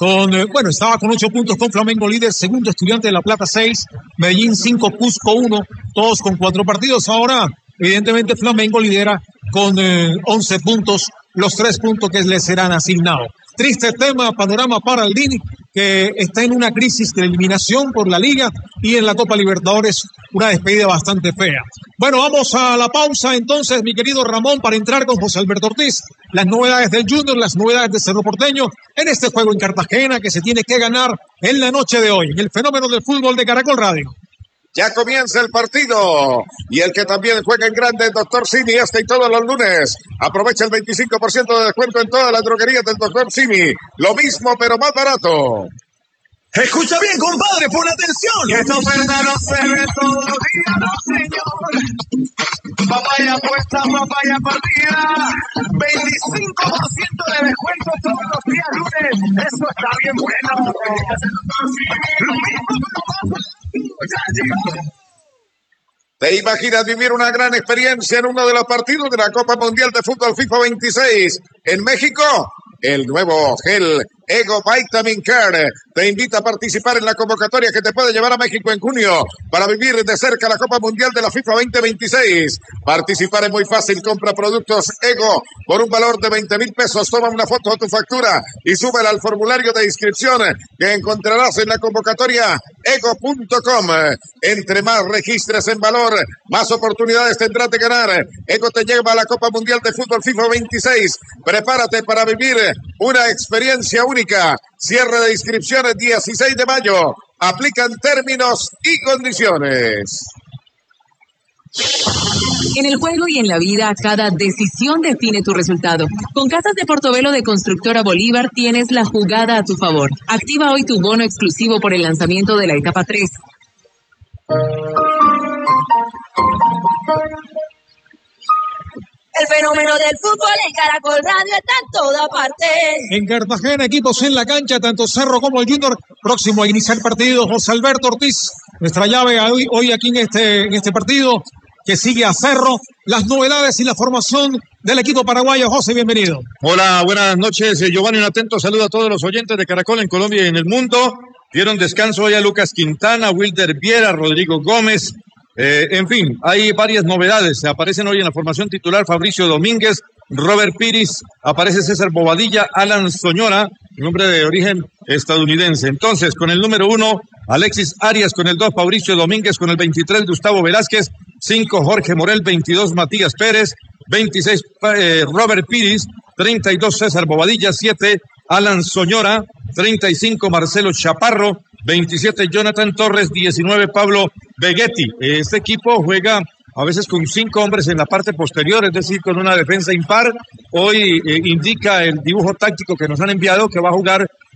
[SPEAKER 14] estaba con 8 puntos con Flamengo líder, segundo Estudiante de La Plata 6, Medellín 5, Cusco 1, todos con 4 partidos. Ahora, evidentemente, Flamengo lidera con 11 puntos, los 3 puntos que le serán asignados. Triste tema, panorama para el DIN, que está en una crisis de eliminación por la Liga y en la Copa Libertadores una despedida bastante fea. Bueno, vamos a la pausa entonces, mi querido Ramón, para entrar con José Alberto Ortiz. Las novedades del Junior, las novedades de Cerro Porteño en este juego en Cartagena que se tiene que ganar en la noche de hoy, en el fenómeno del fútbol de Caracol Radio.
[SPEAKER 13] Ya comienza el partido y el que también juega en grande es Dr. Simi, y todos los lunes. Aprovecha el 25% de descuento en todas las droguerías del Dr. Simi. Lo mismo pero más barato.
[SPEAKER 16] Escucha bien, compadre, pon atención.
[SPEAKER 17] Que esto verdad no se ve todos los días, no señor. Papaya puesta, papaya partida. 25% de descuento todos los días lunes. Eso está bien bueno. Lo mismo pero más.
[SPEAKER 13] ¿Te imaginas vivir una gran experiencia en uno de los partidos de la Copa Mundial de Fútbol FIFA 26 en México? El nuevo gel Ego Vitamin Care te invita a participar en la convocatoria que te puede llevar a México en junio para vivir de cerca la Copa Mundial de la FIFA 2026. Participar es muy fácil. Compra productos Ego por un valor de 20,000 pesos. Toma una foto de tu factura y súbela al formulario de inscripción que encontrarás en la convocatoria ego.com. Entre más registres en valor, más oportunidades tendrás de ganar. Ego te lleva a la Copa Mundial de Fútbol FIFA 26. Prepárate para vivir una experiencia única. Cierre de inscripciones 16 de mayo. Aplican términos y condiciones.
[SPEAKER 18] En el juego y en la vida, cada decisión define tu resultado. Con Casas de Portobelo de Constructora Bolívar tienes la jugada a tu favor. Activa hoy tu bono exclusivo por el lanzamiento de la etapa 3.
[SPEAKER 19] El fenómeno del fútbol en Caracol Radio está en toda parte.
[SPEAKER 14] En Cartagena, equipos en la cancha, tanto Cerro como el Junior, próximo a iniciar el partido. José Alberto Ortiz, nuestra llave hoy aquí en este partido, que sigue a Cerro. Las novedades y la formación del equipo paraguayo. José, bienvenido.
[SPEAKER 20] Hola, buenas noches, Giovanni. Un atento saludo a todos los oyentes de Caracol en Colombia y en el mundo. Dieron descanso hoy a Lucas Quintana, Wilder Viera, Rodrigo Gómez. En fin, hay varias novedades. Aparecen hoy en la formación titular Fabricio Domínguez, Robert Piris, aparece César Bobadilla, Alan Soñora, un hombre de origen estadounidense. Entonces, con el número 1, Alexis Arias, con el 2, Fabricio Domínguez, con el 23, Gustavo Velázquez, 5, Jorge Morel, 22, Matías Pérez, 26, Robert Piris, 32, César Bobadilla, 7, Alan Soñora, 35, Marcelo Chaparro, 27, Jonathan Torres, 19, Pablo Vegetti. Este equipo juega a veces con 5 hombres en la parte posterior, es decir, con una defensa impar. Hoy indica el dibujo táctico que nos han enviado que va a jugar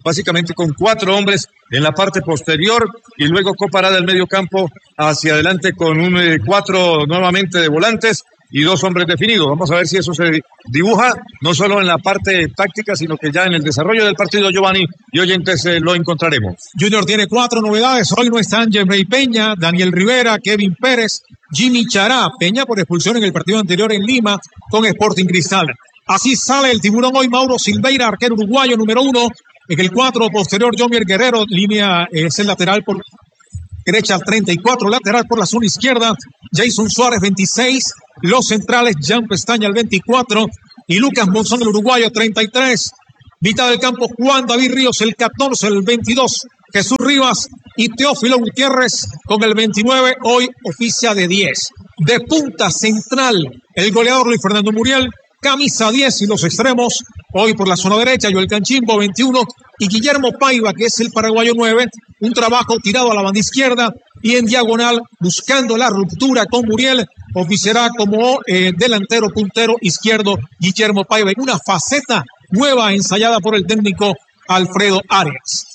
[SPEAKER 20] básicamente con 4 hombres en la parte posterior y luego coparada el medio campo hacia adelante con un 4 nuevamente de volantes y 2 hombres definidos. Vamos a ver si eso se dibuja, no solo en la parte táctica, sino que ya en el desarrollo del partido, Giovanni y oyentes, lo encontraremos.
[SPEAKER 14] Junior tiene 4 novedades. Hoy no están Jeffrey Peña, Daniel Rivera, Kevin Pérez, Jimmy Chará. Peña por expulsión en el partido anterior en Lima con Sporting Cristal. Así sale el tiburón hoy. Mauro Silveira, arquero uruguayo número 1. En el 4 posterior, Jomier Guerrero, línea es el lateral por derecha, 34, lateral por la zona izquierda, Jason Suárez, 26, los centrales, Jan Pestaña, el 24, y Lucas Monzón, el uruguayo, 33, mitad del campo, Juan David Ríos, el 14, el 22, Jesús Rivas y Teófilo Gutiérrez con el 29, hoy oficia de 10. De punta central, el goleador Luis Fernando Muriel, camisa 10 y los extremos, hoy por la zona derecha, Joel Canchimbo, 21, y Guillermo Paiva, que es el paraguayo 9, un trabajo tirado a la banda izquierda y en diagonal, buscando la ruptura con Muriel, oficiará como delantero puntero izquierdo Guillermo Paiva, en una faceta nueva ensayada por el técnico Alfredo Arias.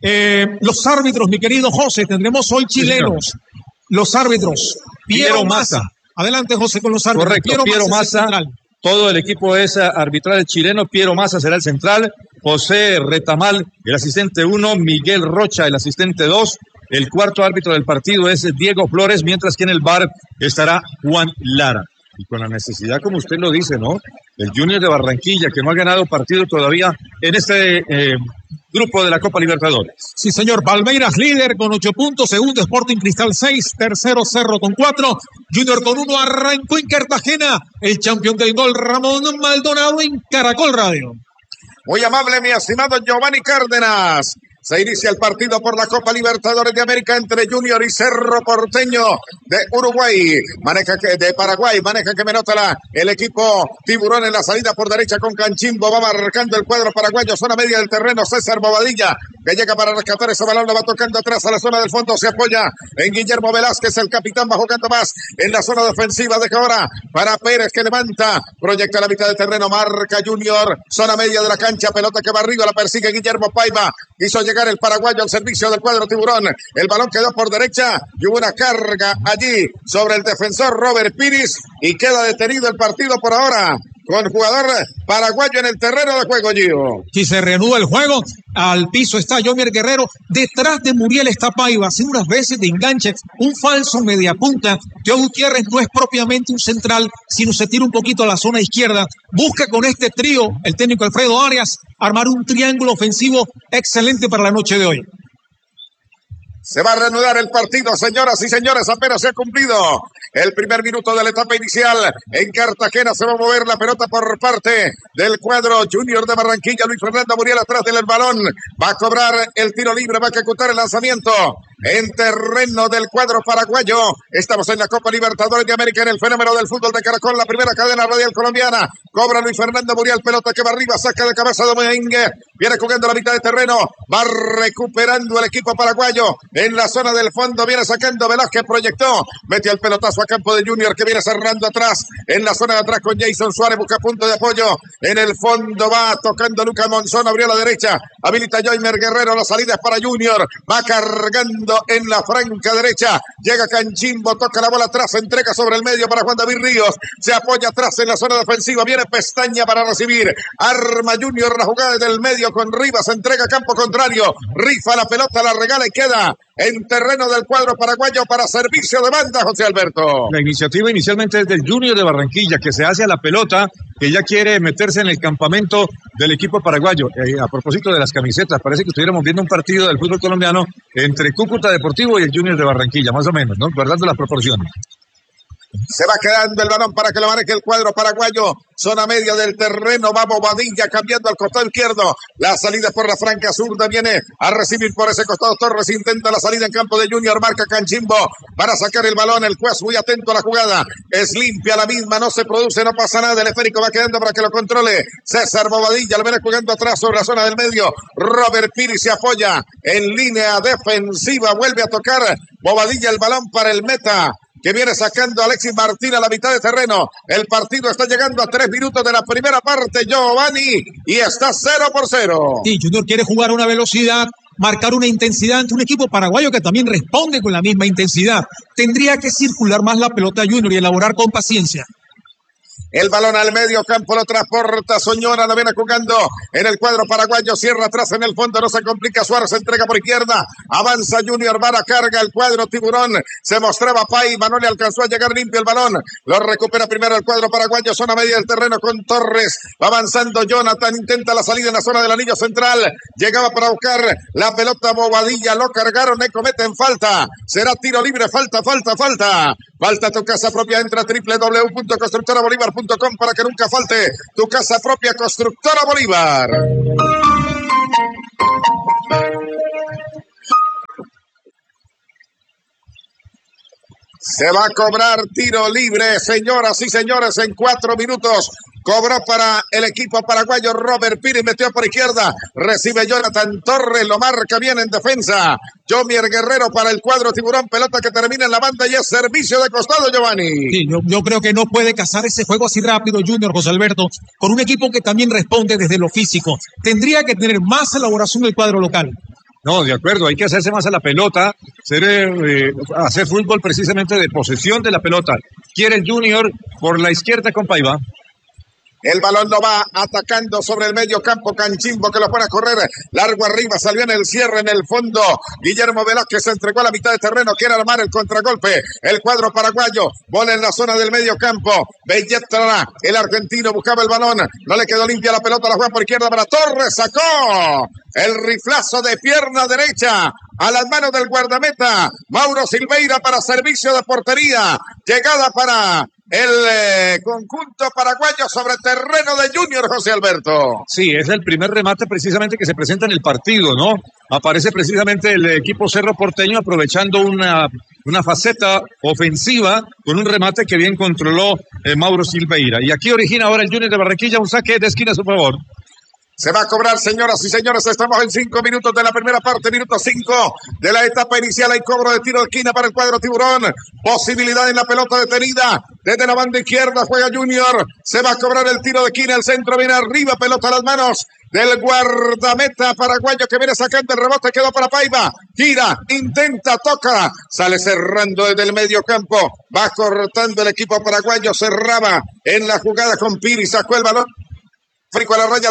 [SPEAKER 14] Los árbitros, mi querido José, tendremos hoy chilenos. Los árbitros, Piero Massa. Adelante, José, con los árbitros.
[SPEAKER 20] Correcto, Piero Massa. Todo el equipo es arbitral chileno. Piero Massa será el central. José Retamal, el asistente 1. Miguel Rocha, el asistente 2. El cuarto árbitro del partido es Diego Flores, mientras que en el VAR estará Juan Lara. Y con la necesidad, como usted lo dice, ¿no? El Junior de Barranquilla, que no ha ganado partido todavía en este grupo de la Copa Libertadores.
[SPEAKER 14] Sí, señor. Palmeiras líder con 8 puntos. Segundo, Sporting Cristal 6. Tercero, Cerro con 4. Junior con 1. Arrancó en Cartagena. El campeón del gol, Ramón Maldonado, en Caracol Radio.
[SPEAKER 13] Muy amable, mi estimado Giovanni Cárdenas. Se inicia el partido por la Copa Libertadores de América entre Junior y Cerro Porteño de Uruguay. De Paraguay, maneja que me nota el equipo Tiburón en la salida por derecha con Canchimbo. Va marcando el cuadro paraguayo, zona media del terreno. César Bobadilla, que llega para rescatar ese balón, lo va tocando atrás a la zona del fondo. Se apoya en Guillermo Velázquez, el capitán va jugando más en la zona defensiva. Deja ahora para Pérez, que levanta, proyecta la mitad del terreno, marca Junior, zona media de la cancha, pelota que va arriba, la persigue Guillermo Paiva. Hizo llegar el paraguayo al servicio del cuadro Tiburón. El balón quedó por derecha y hubo una carga allí sobre el defensor Robert Pires y queda detenido el partido por ahora con jugador paraguayo en el terreno de juego, Gio.
[SPEAKER 14] Si se reanuda el juego, al piso está Jomier Guerrero, detrás de Muriel está Paiva, hace unas veces de enganche, un falso mediapunta. Teo Gutiérrez no es propiamente un central, sino se tira un poquito a la zona izquierda. Busca con este trío, el técnico Alfredo Arias, armar un triángulo ofensivo excelente para la noche de hoy.
[SPEAKER 13] Se va a reanudar el partido, señoras y señores, apenas se ha cumplido el primer minuto de la etapa inicial. En Cartagena se va a mover la pelota por parte del cuadro Junior de Barranquilla. Luis Fernando Muriel atrás del balón, va a cobrar el tiro libre, va a ejecutar el lanzamiento en terreno del cuadro paraguayo. Estamos en la Copa Libertadores de América, en el fenómeno del fútbol de Caracol, la primera cadena radial colombiana. Cobra Luis Fernando Muriel, pelota que va arriba, saca de cabeza Domínguez, viene jugando la mitad de terreno, va recuperando el equipo paraguayo. En la zona del fondo viene sacando Velázquez, proyectó, metió el pelotazo a campo de Junior, que viene cerrando atrás, en la zona de atrás con Jason Suárez, busca punto de apoyo, en el fondo va tocando Lucas Monzón, abrió a la derecha, habilita Joimer Guerrero, la salida es para Junior, va cargando en la franca derecha, llega Canchimbo, toca la bola atrás, entrega sobre el medio para Juan David Ríos, se apoya atrás en la zona defensiva, viene Pestaña para recibir, arma Junior la jugada desde el medio con Rivas, entrega a campo contrario, rifa la pelota, la regala y queda en terreno del cuadro paraguayo para servicio de banda, José Alberto.
[SPEAKER 20] La iniciativa inicialmente es del Junior de Barranquilla, que se hace a la pelota, que ya quiere meterse en el campamento del equipo paraguayo. A propósito de las camisetas, parece que estuviéramos viendo un partido del fútbol colombiano entre Cúcuta Deportivo y el Junior de Barranquilla, más o menos, ¿no? Guardando las proporciones.
[SPEAKER 13] Se va quedando el balón para que lo maneje el cuadro paraguayo. Zona media del terreno, va Bobadilla cambiando al costado izquierdo. La salida por la franca zurda, viene a recibir por ese costado Torres, intenta la salida en campo de Junior, marca Canchimbo para sacar el balón. El juez muy atento a la jugada, es limpia la misma, no se produce, no pasa nada. El esférico va quedando para que lo controle César Bobadilla, lo viene jugando atrás sobre la zona del medio. Robert Pires se apoya en línea defensiva, vuelve a tocar Bobadilla el balón para el meta que viene sacando a Alexis Martín a la mitad de terreno. El partido está llegando a 3 minutos de la primera parte, Giovanni, y está 0-0.
[SPEAKER 14] Sí, Junior quiere jugar a una velocidad, marcar una intensidad ante un equipo paraguayo que también responde con la misma intensidad. Tendría que circular más la pelota Junior y elaborar con paciencia.
[SPEAKER 13] El balón al medio campo lo transporta Soñora, lo viene jugando en el cuadro paraguayo, cierra atrás en el fondo, no se complica, Suárez entrega por izquierda, avanza Junior, Vara carga el cuadro Tiburón, se mostraba Paiva, no le alcanzó a llegar limpio el balón, lo recupera primero el cuadro paraguayo, zona media del terreno con Torres, va avanzando Jonathan, intenta la salida en la zona del anillo central, llegaba para buscar la pelota Bobadilla, lo cargaron y cometen falta, será tiro libre, falta tu casa propia, entra a www.constructorabolívar.com para que nunca falte tu casa propia, Constructora Bolívar. Se va a cobrar tiro libre, señoras y señores, en 4 minutos. Cobró para el equipo paraguayo Robert Pires, metió por izquierda, recibe Jonathan Torres, lo marca bien en defensa. Jomier Guerrero para el cuadro Tiburón, pelota que termina en la banda y es servicio de costado, Giovanni.
[SPEAKER 14] Sí, yo creo que no puede cazar ese juego así rápido Junior, José Alberto, con un equipo que también responde desde lo físico. Tendría que tener más elaboración del cuadro local.
[SPEAKER 20] No, de acuerdo, hay que hacerse más a la pelota, hacer fútbol precisamente de posesión de la pelota. Quiere el Junior por la izquierda con Paiva.
[SPEAKER 13] El balón lo va atacando sobre el medio campo, Canchimbo que lo pone a correr largo arriba, salió en el cierre en el fondo, Guillermo Velázquez se entregó a la mitad de terreno, quiere armar el contragolpe, el cuadro paraguayo, bola en la zona del medio campo, Belletra, el argentino buscaba el balón, no le quedó limpia la pelota, la juega por izquierda para Torres, sacó el riflazo de pierna derecha a las manos del guardameta, Mauro Silveira para servicio de portería, llegada para el conjunto paraguayo sobre terreno de Junior, José Alberto.
[SPEAKER 20] Sí, es el primer remate precisamente que se presenta en el partido, ¿no? Aparece precisamente el equipo Cerro Porteño aprovechando una faceta ofensiva con un remate que bien controló Mauro Silveira. Y aquí origina ahora el Junior de Barranquilla un saque de esquina a su favor.
[SPEAKER 13] Se va a cobrar, señoras y señores, estamos en 5 minutos de la primera parte, minuto 5 de la etapa inicial, hay cobro de tiro de esquina para el cuadro Tiburón, posibilidad en la pelota detenida, desde la banda izquierda juega Junior, se va a cobrar el tiro de esquina, el centro viene arriba, pelota a las manos del guardameta paraguayo que viene sacando el rebote, quedó para Paiva, gira, intenta, toca, sale cerrando desde el medio campo, va cortando el equipo paraguayo, cerraba en la jugada con Piri, sacó el balón, frico a la raya,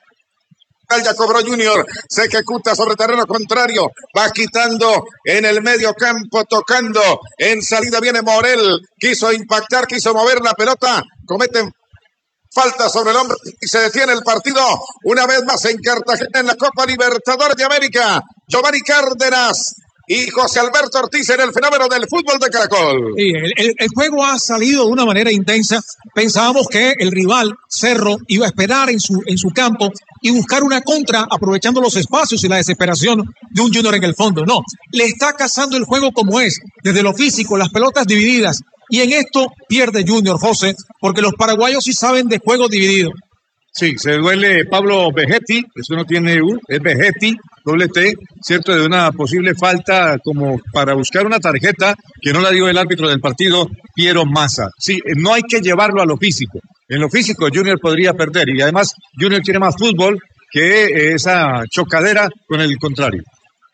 [SPEAKER 13] ya cobró Junior, se ejecuta sobre terreno contrario, va quitando en el medio campo, tocando, en salida viene Morel, quiso impactar, quiso mover la pelota, cometen falta sobre el hombre y se detiene el partido una vez más en Cartagena en la Copa Libertadores de América. Giovanni Cárdenas y José Alberto Ortiz en el fenómeno del fútbol de Caracol.
[SPEAKER 14] Sí, el juego ha salido de una manera intensa. Pensábamos que el rival, Cerro, iba a esperar en su campo y buscar una contra aprovechando los espacios y la desesperación de un Junior en el fondo. No, le está cazando el juego como es, desde lo físico, las pelotas divididas. Y en esto pierde Junior, José, porque los paraguayos sí saben de juego dividido.
[SPEAKER 20] Sí, se duele Pablo Vegetti, eso no tiene U, es Vegetti, doble T, cierto, de una posible falta como para buscar una tarjeta que no la dio el árbitro del partido, Piero Massa. Sí, no hay que llevarlo a lo físico. En lo físico Junior podría perder y además Junior tiene más fútbol que esa chocadera con el contrario.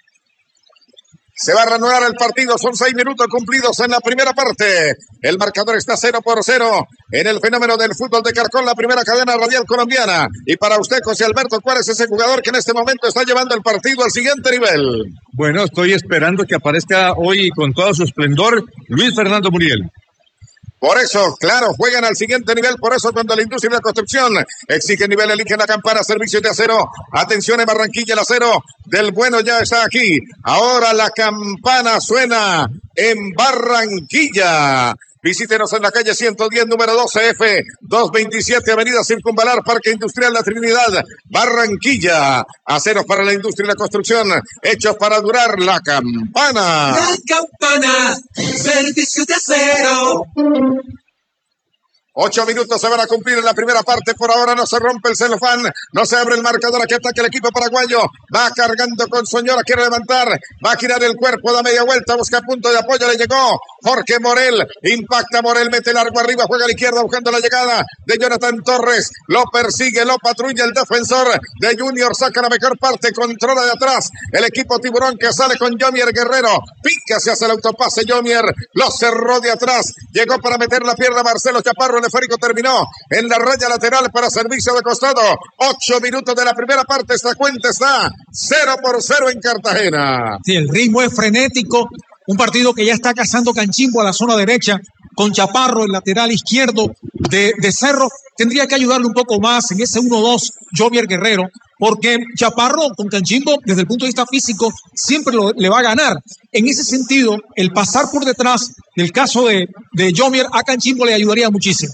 [SPEAKER 13] Se va a reanudar el partido, son 6 minutos cumplidos en la primera parte. El marcador está 0-0 en el fenómeno del fútbol de Caracol, la primera cadena radial colombiana. Y para usted, José Alberto, ¿cuál es ese jugador que en este momento está llevando el partido al siguiente nivel?
[SPEAKER 20] Bueno, estoy esperando que aparezca hoy con todo su esplendor Luis Fernando Muriel.
[SPEAKER 13] Por eso, claro, juegan al siguiente nivel. Por eso, cuando la industria de la construcción exige nivel, elige la campana, servicios de acero. Atención en Barranquilla, el acero del bueno ya está aquí. Ahora la campana suena en Barranquilla. Visítenos en la calle 110, número 12F, 227, Avenida Circunvalar, Parque Industrial La Trinidad, Barranquilla. Aceros para la industria y la construcción, hechos para durar. La campana.
[SPEAKER 17] La campana, servicio de acero.
[SPEAKER 13] 8 minutos se van a cumplir en la primera parte. Por ahora no se rompe el celofán, no se abre el marcador. Aquí ataca el equipo paraguayo. Va cargando con Soñora, quiere levantar, va a girar el cuerpo, da media vuelta, busca punto de apoyo. Le llegó Jorge Morel, impacta Morel, mete largo arriba, juega a la izquierda buscando la llegada de Jonathan Torres, lo persigue, lo patrulla el defensor de Junior, saca la mejor parte, controla de atrás el equipo tiburón que sale con Yomier Guerrero, pica, se hace el autopase Yomier, lo cerró de atrás, llegó para meter la pierna Marcelo Chaparro, el esférico terminó en la raya lateral para servicio de costado. 8 minutos de la primera parte, esta cuenta está 0-0 en Cartagena.
[SPEAKER 14] Sí, el ritmo es frenético, un partido que ya está cazando Canchimbo a la zona derecha, con Chaparro, el lateral izquierdo de Cerro, tendría que ayudarle un poco más en ese 1-2, Yomier Guerrero, porque Chaparro con Canchimbo, desde el punto de vista físico, siempre le va a ganar. En ese sentido, el pasar por detrás del caso de Yomier a Canchimbo le ayudaría muchísimo.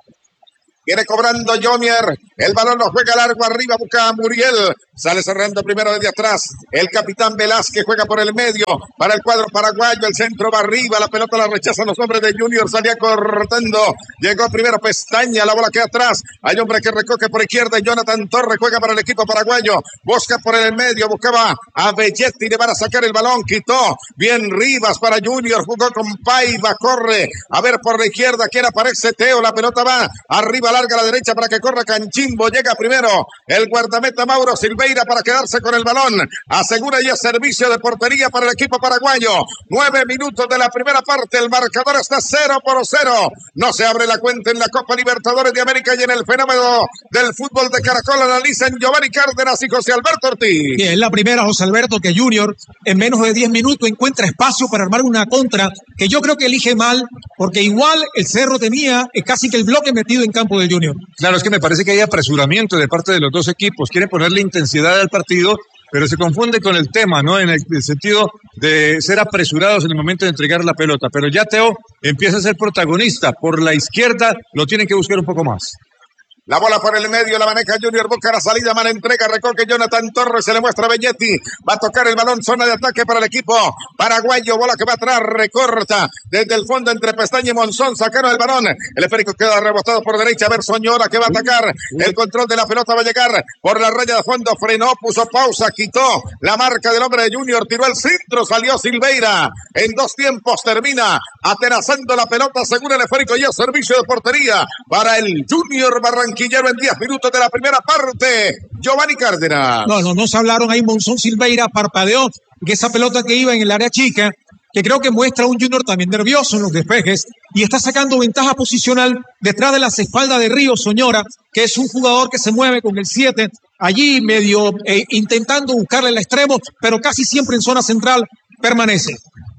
[SPEAKER 13] Viene cobrando Yomier, el balón lo juega largo arriba, busca a Muriel, sale cerrando primero desde atrás, el capitán Velázquez juega por el medio, para el cuadro paraguayo, el centro va arriba, la pelota la rechazan los hombres de Junior, salía cortando, llegó primero Pestaña, la bola queda atrás, hay hombre que recoge por izquierda, Jonathan Torres juega para el equipo paraguayo, busca por el medio, buscaba a Belletti, le van a sacar el balón, quitó, bien Rivas para Junior, jugó con Paiva, corre, a ver por la izquierda, quién aparece Teo, la pelota va arriba, larga a la derecha para que corra Canchimbo, llega primero el guardameta Mauro Silveira para quedarse con el balón, asegura ya servicio de portería para el equipo paraguayo, 9 minutos de la primera parte, el marcador está 0-0, no se abre la cuenta en la Copa Libertadores de América y en el fenómeno del fútbol de Caracol analizan Giovanni Cárdenas y José Alberto Ortiz.
[SPEAKER 14] Sí, es la primera, José Alberto, que Junior en menos de 10 minutos encuentra espacio para armar una contra que yo creo que elige mal, porque igual el Cerro tenía casi que el bloque metido en campo de Junior.
[SPEAKER 20] Claro, es que me parece que hay apresuramiento de parte de los dos equipos. Quieren ponerle intensidad al partido, pero se confunde con el tema, ¿no? En el sentido de ser apresurados en el momento de entregar la pelota. Pero ya Teo empieza a ser protagonista. Por la izquierda lo tienen que buscar un poco más.
[SPEAKER 13] La bola por el medio, la maneja Junior, busca la salida, mala entrega, recoge Jonathan Torres, se le muestra a Belletti, va a tocar el balón, zona de ataque para el equipo paraguayo, bola que va atrás, recorta, desde el fondo entre Pestaña y Monzón, sacaron el balón, el esférico queda rebotado por derecha, a ver Soñora que va a atacar, el control de la pelota va a llegar por la raya de fondo, frenó, puso pausa, quitó la marca del hombre de Junior, tiró el centro, salió Silveira, en 2 tiempos termina atenazando la pelota, según el esférico y el servicio de portería para el Junior Barranquillero en 10 minutos de la primera parte. Giovanni Cárdenas.
[SPEAKER 14] No se hablaron ahí. Monzón Silveira parpadeó que esa pelota que iba en el área chica, que creo que muestra un Junior también nervioso en los despejes y está sacando ventaja posicional detrás de las espaldas de Río Soñora, que es un jugador que se mueve con el 7, allí medio intentando buscarle el extremo, pero casi siempre en zona central permanece.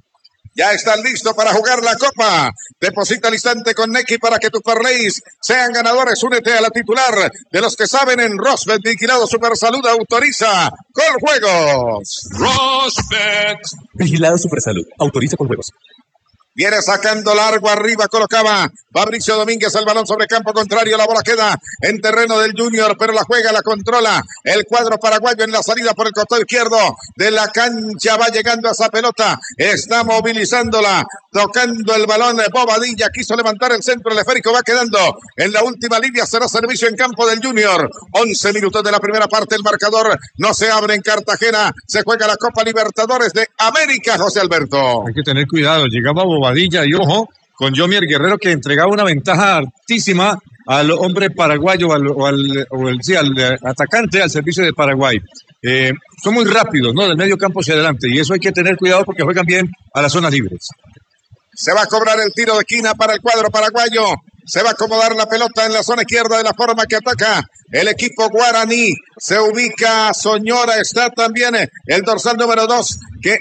[SPEAKER 13] Ya están listos para jugar la Copa. Deposita al instante con Nequi para que tus parlays sean ganadores. Únete a la titular de los que saben en Rosbet. Vigilado Supersalud autoriza con juegos.
[SPEAKER 8] Rosbet. Vigilado Supersalud autoriza con juegos.
[SPEAKER 13] Viene sacando largo arriba, colocaba Fabricio Domínguez el balón sobre campo contrario, la bola queda en terreno del Junior, pero la juega, la controla el cuadro paraguayo en la salida por el costado izquierdo de la cancha, va llegando a esa pelota, está movilizándola, tocando el balón de Bobadilla, quiso levantar el centro, el esférico va quedando en la última línea, será servicio en campo del Junior, 11 minutos de la primera parte, el marcador no se abre en Cartagena, se juega la Copa Libertadores de América, José Alberto.
[SPEAKER 20] Hay que tener cuidado, llegaba Bobadilla y ojo con Yomier Guerrero que entregaba una ventaja altísima al hombre paraguayo al atacante al servicio de Paraguay. Son muy rápidos, ¿no? Del medio campo hacia adelante y eso hay que tener cuidado porque juegan bien a las zonas libres.
[SPEAKER 13] Se va a cobrar el tiro de esquina para el cuadro paraguayo. Se va a acomodar la pelota en la zona izquierda de la forma que ataca el equipo guaraní. Se ubica Soñora, está también el dorsal número 2, que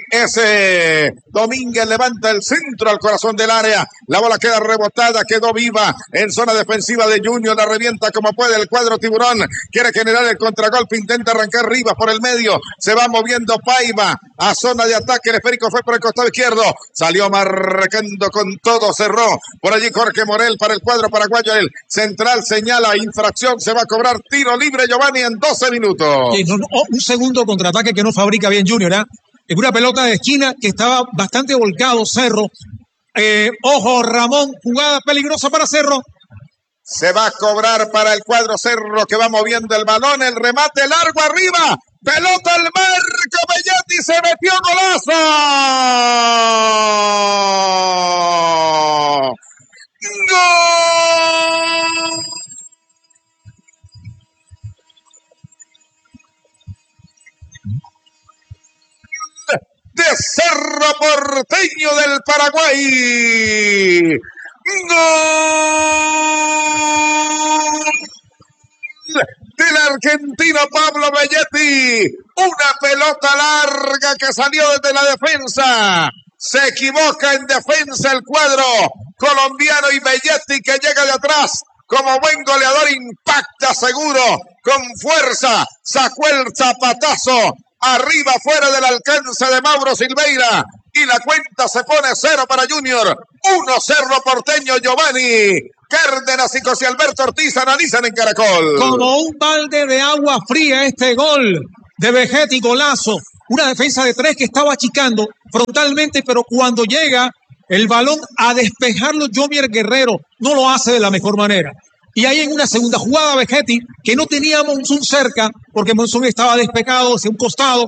[SPEAKER 13] es Domínguez, levanta el centro al corazón del área. La bola queda rebotada, quedó viva en zona defensiva de Junior, la revienta como puede el cuadro tiburón. Quiere generar el contragolpe, intenta arrancar Rivas por el medio. Se va moviendo Paiva a zona de ataque. El esférico fue por el costado izquierdo. Salió marcando con todo, cerró por allí Jorge Morel para el cuadro paraguayo. El central señala infracción, se va a cobrar tiro libre, Giovanni, en 12 minutos.
[SPEAKER 14] Sí, un segundo contraataque que no fabrica bien Junior, ¿eh? En una pelota de esquina que estaba bastante volcado Cerro. Ojo, Ramón, jugada peligrosa para Cerro.
[SPEAKER 13] Se va a cobrar para el cuadro Cerro que va moviendo el balón, el remate largo arriba. Pelota al marco, Belletti se metió, golazo. Cerro Porteño del Paraguay. ¡Gol del argentino Pablo Belletti! Una pelota larga que salió desde la defensa. Se equivoca en defensa el cuadro colombiano y Belletti, que llega de atrás como buen goleador, impacta seguro, con fuerza, sacó el zapatazo arriba, fuera del alcance de Mauro Silveira, y la cuenta se pone 0 para Junior, 1 Cerro Porteño. Giovanni Cárdenas y José Alberto Ortiz analizan en Caracol.
[SPEAKER 14] Como un balde de agua fría este gol de Vegetti, golazo. Una defensa de 3 que estaba achicando frontalmente, pero cuando llega el balón a despejarlo, Jomier Guerrero no lo hace de la mejor manera. Y ahí en una segunda jugada, Vegetti, que no tenía a Monzón cerca, porque Monzón estaba despejado hacia un costado.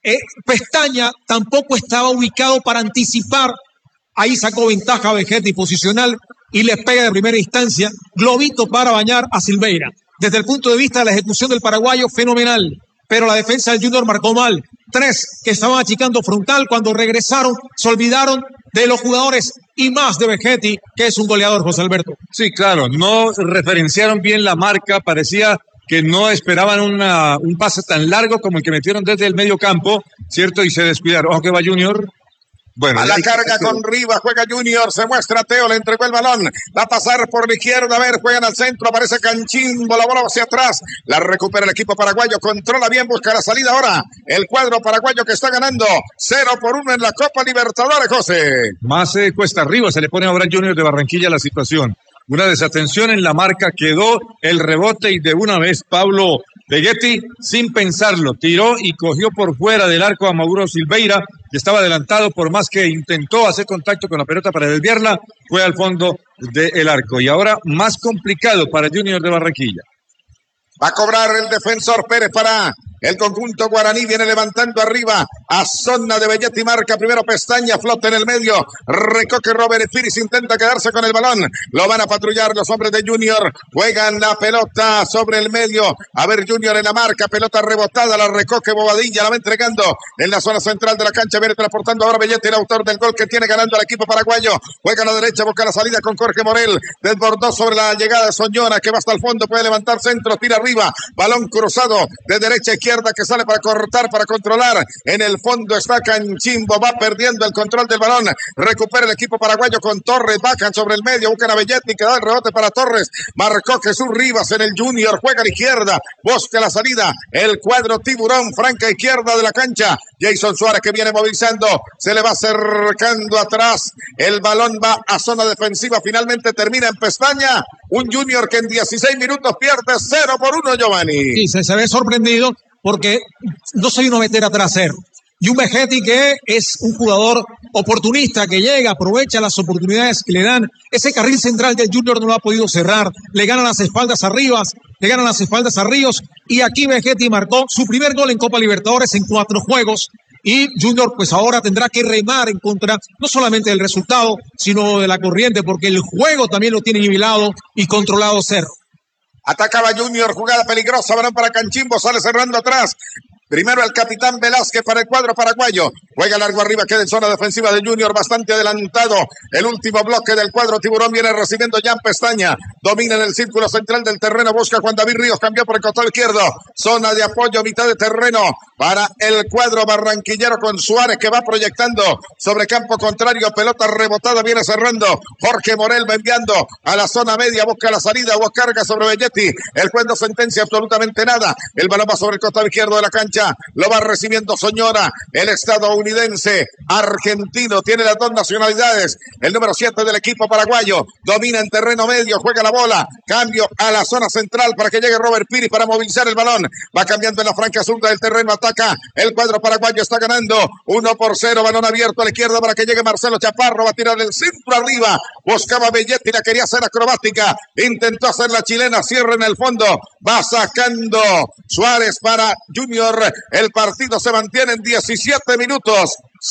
[SPEAKER 14] Pestaña tampoco estaba ubicado para anticipar. Ahí sacó ventaja Vegetti posicional y le pega de primera instancia. Globito para bañar a Silveira. Desde el punto de vista de la ejecución del paraguayo, fenomenal. Pero la defensa del Junior marcó mal. 3 que estaban achicando frontal, cuando regresaron se olvidaron de los jugadores y más de Vegetti, que es un goleador, José Alberto.
[SPEAKER 20] Sí, claro, no referenciaron bien la marca, parecía que no esperaban un pase tan largo como el que metieron desde el medio campo, ¿cierto? Y se descuidaron. Ojo que va Junior. Bueno,
[SPEAKER 13] a la carga con Rivas, juega Junior, se muestra Teo, le entregó el balón, va a pasar por la izquierda, a ver, juegan al centro, aparece Canchimbo, la bola hacia atrás, la recupera el equipo paraguayo, controla bien, busca la salida ahora, el cuadro paraguayo que está ganando 0-1 en la Copa Libertadores, José.
[SPEAKER 20] Más cuesta arriba, se le pone ahora Junior de Barranquilla la situación. Una desatención en la marca, quedó el rebote y de una vez Pablo Belletti, sin pensarlo, tiró y cogió por fuera del arco a Mauro Silveira, que estaba adelantado, por más que intentó hacer contacto con la pelota para desviarla, fue al fondo del arco. Y ahora más complicado para Junior de Barranquilla.
[SPEAKER 13] Va a cobrar el defensor Pérez para el conjunto guaraní, viene levantando arriba a zona de Belletti, marca primero Pestaña, flota en el medio, recoge Robert Firis, intenta quedarse con el balón, lo van a patrullar los hombres de Junior, juegan la pelota sobre el medio, a ver Junior en la marca, pelota rebotada, la recoge Bobadilla, la va entregando en la zona central de la cancha, viene transportando ahora Belletti, el autor del gol que tiene ganando al equipo paraguayo, juega a la derecha, busca la salida con Jorge Morel, desbordó sobre la llegada de Soñora, que va hasta el fondo, puede levantar centro, tira arriba, balón cruzado de derecha a izquierda, que sale para cortar, para controlar. En el fondo está Canchimbo, va perdiendo el control del balón. Recupera el equipo paraguayo con Torres, bajan sobre el medio, buscan a Belletti, que da el rebote para Torres. Marcó Jesús Rivas en el Junior, juega a la izquierda, busca la salida. El cuadro Tiburón, franca izquierda de la cancha. Jason Suárez que viene movilizando, se le va acercando atrás. El balón va a zona defensiva, finalmente termina en Pestaña. Un Junior que en 16 minutos pierde 0-1, Giovanni.
[SPEAKER 14] Sí, se ve sorprendido, porque no soy uno meter atrás cero. Y un Vegetti que es un jugador oportunista, que llega, aprovecha las oportunidades que le dan. Ese carril central del Junior no lo ha podido cerrar. Le ganan las espaldas a Rivas, le ganan las espaldas a Ríos. Y aquí Vegetti marcó su primer gol en Copa Libertadores en 4 juegos. Y Junior pues ahora tendrá que remar en contra no solamente del resultado, sino de la corriente, porque el juego también lo tiene nivelado y controlado Cerro.
[SPEAKER 13] Atacaba Junior, jugada peligrosa, balón para Canchimbo, sale cerrando atrás. Primero el capitán Velázquez para el cuadro paraguayo. Juega largo arriba, queda en zona defensiva de Junior, bastante adelantado. El último bloque del cuadro Tiburón viene recibiendo Jan Pestaña. Domina en el círculo central del terreno, busca Juan David Ríos, cambió por el costado izquierdo. Zona de apoyo, mitad de terreno para el cuadro barranquillero con Suárez, que va proyectando sobre campo contrario. Pelota rebotada, viene cerrando. Jorge Morel va enviando a la zona media, busca la salida, busca carga sobre Belletti. El juez no sentencia absolutamente nada. El balón va sobre el costado izquierdo de la cancha. Lo va recibiendo Soñora, el estadounidense, argentino, tiene las 2 nacionalidades, el número 7 del equipo paraguayo, domina en terreno medio, juega la bola, cambio a la zona central para que llegue Robert Piri para movilizar el balón, va cambiando en la franca zurda del terreno, ataca el cuadro paraguayo, está ganando 1-0, balón abierto a la izquierda para que llegue Marcelo Chaparro, va a tirar el centro arriba, buscaba Belletti, la quería hacer acrobática, intentó hacer la chilena, cierra en el fondo, va sacando Suárez para Junior. El partido se mantiene en 17 minutos.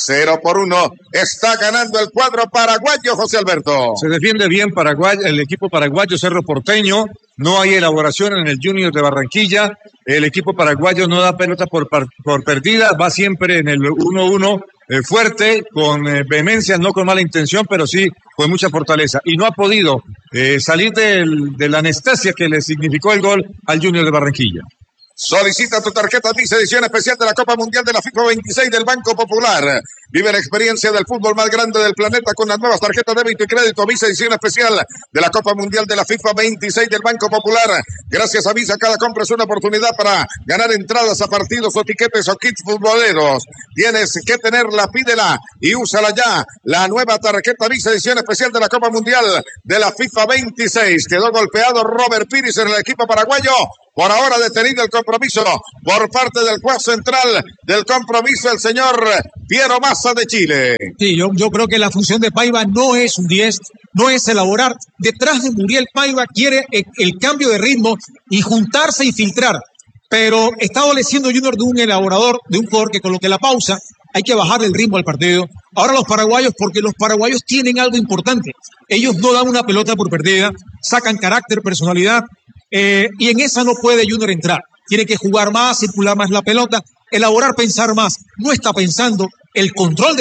[SPEAKER 13] 0-1. Está ganando el cuadro paraguayo, José Alberto.
[SPEAKER 20] Se defiende bien Paraguay, el equipo paraguayo Cerro Porteño. No hay elaboración en el Junior de Barranquilla. El equipo paraguayo no da pelota por perdida. Va siempre en el 1-1 fuerte, con vehemencia, no con mala intención, pero sí con mucha fortaleza. Y no ha podido salir de la anestesia que le significó el gol al Junior de Barranquilla.
[SPEAKER 13] Solicita tu tarjeta Visa edición especial de la Copa Mundial de la FIFA 26 del Banco Popular. Vive la experiencia del fútbol más grande del planeta con las nuevas tarjetas de débito y crédito Visa edición especial de la Copa Mundial de la FIFA 26 del Banco Popular. Gracias a Visa, cada compra es una oportunidad para ganar entradas a partidos o tiquetes o kits futboleros. Tienes que tenerla, pídela y úsala ya. La nueva tarjeta Visa edición especial de la Copa Mundial de la FIFA 26. Quedó golpeado Robert Pires en el equipo paraguayo. Por ahora detenido el compromiso por parte del juez central del compromiso, el señor Piero Massa de Chile.
[SPEAKER 14] Sí, yo creo que la función de Paiva no es un 10, no es elaborar. Detrás de Muriel Paiva quiere el cambio de ritmo y juntarse y filtrar. Pero está adoleciendo Junior de un elaborador, de un jugador que coloque la pausa. Hay que bajarle el ritmo al partido. Ahora los paraguayos, porque los paraguayos tienen algo importante. Ellos no dan una pelota por perdida, sacan carácter, personalidad. Y en esa no puede Junior entrar. Tiene que jugar más, circular más la pelota, elaborar, pensar más. No está pensando el control de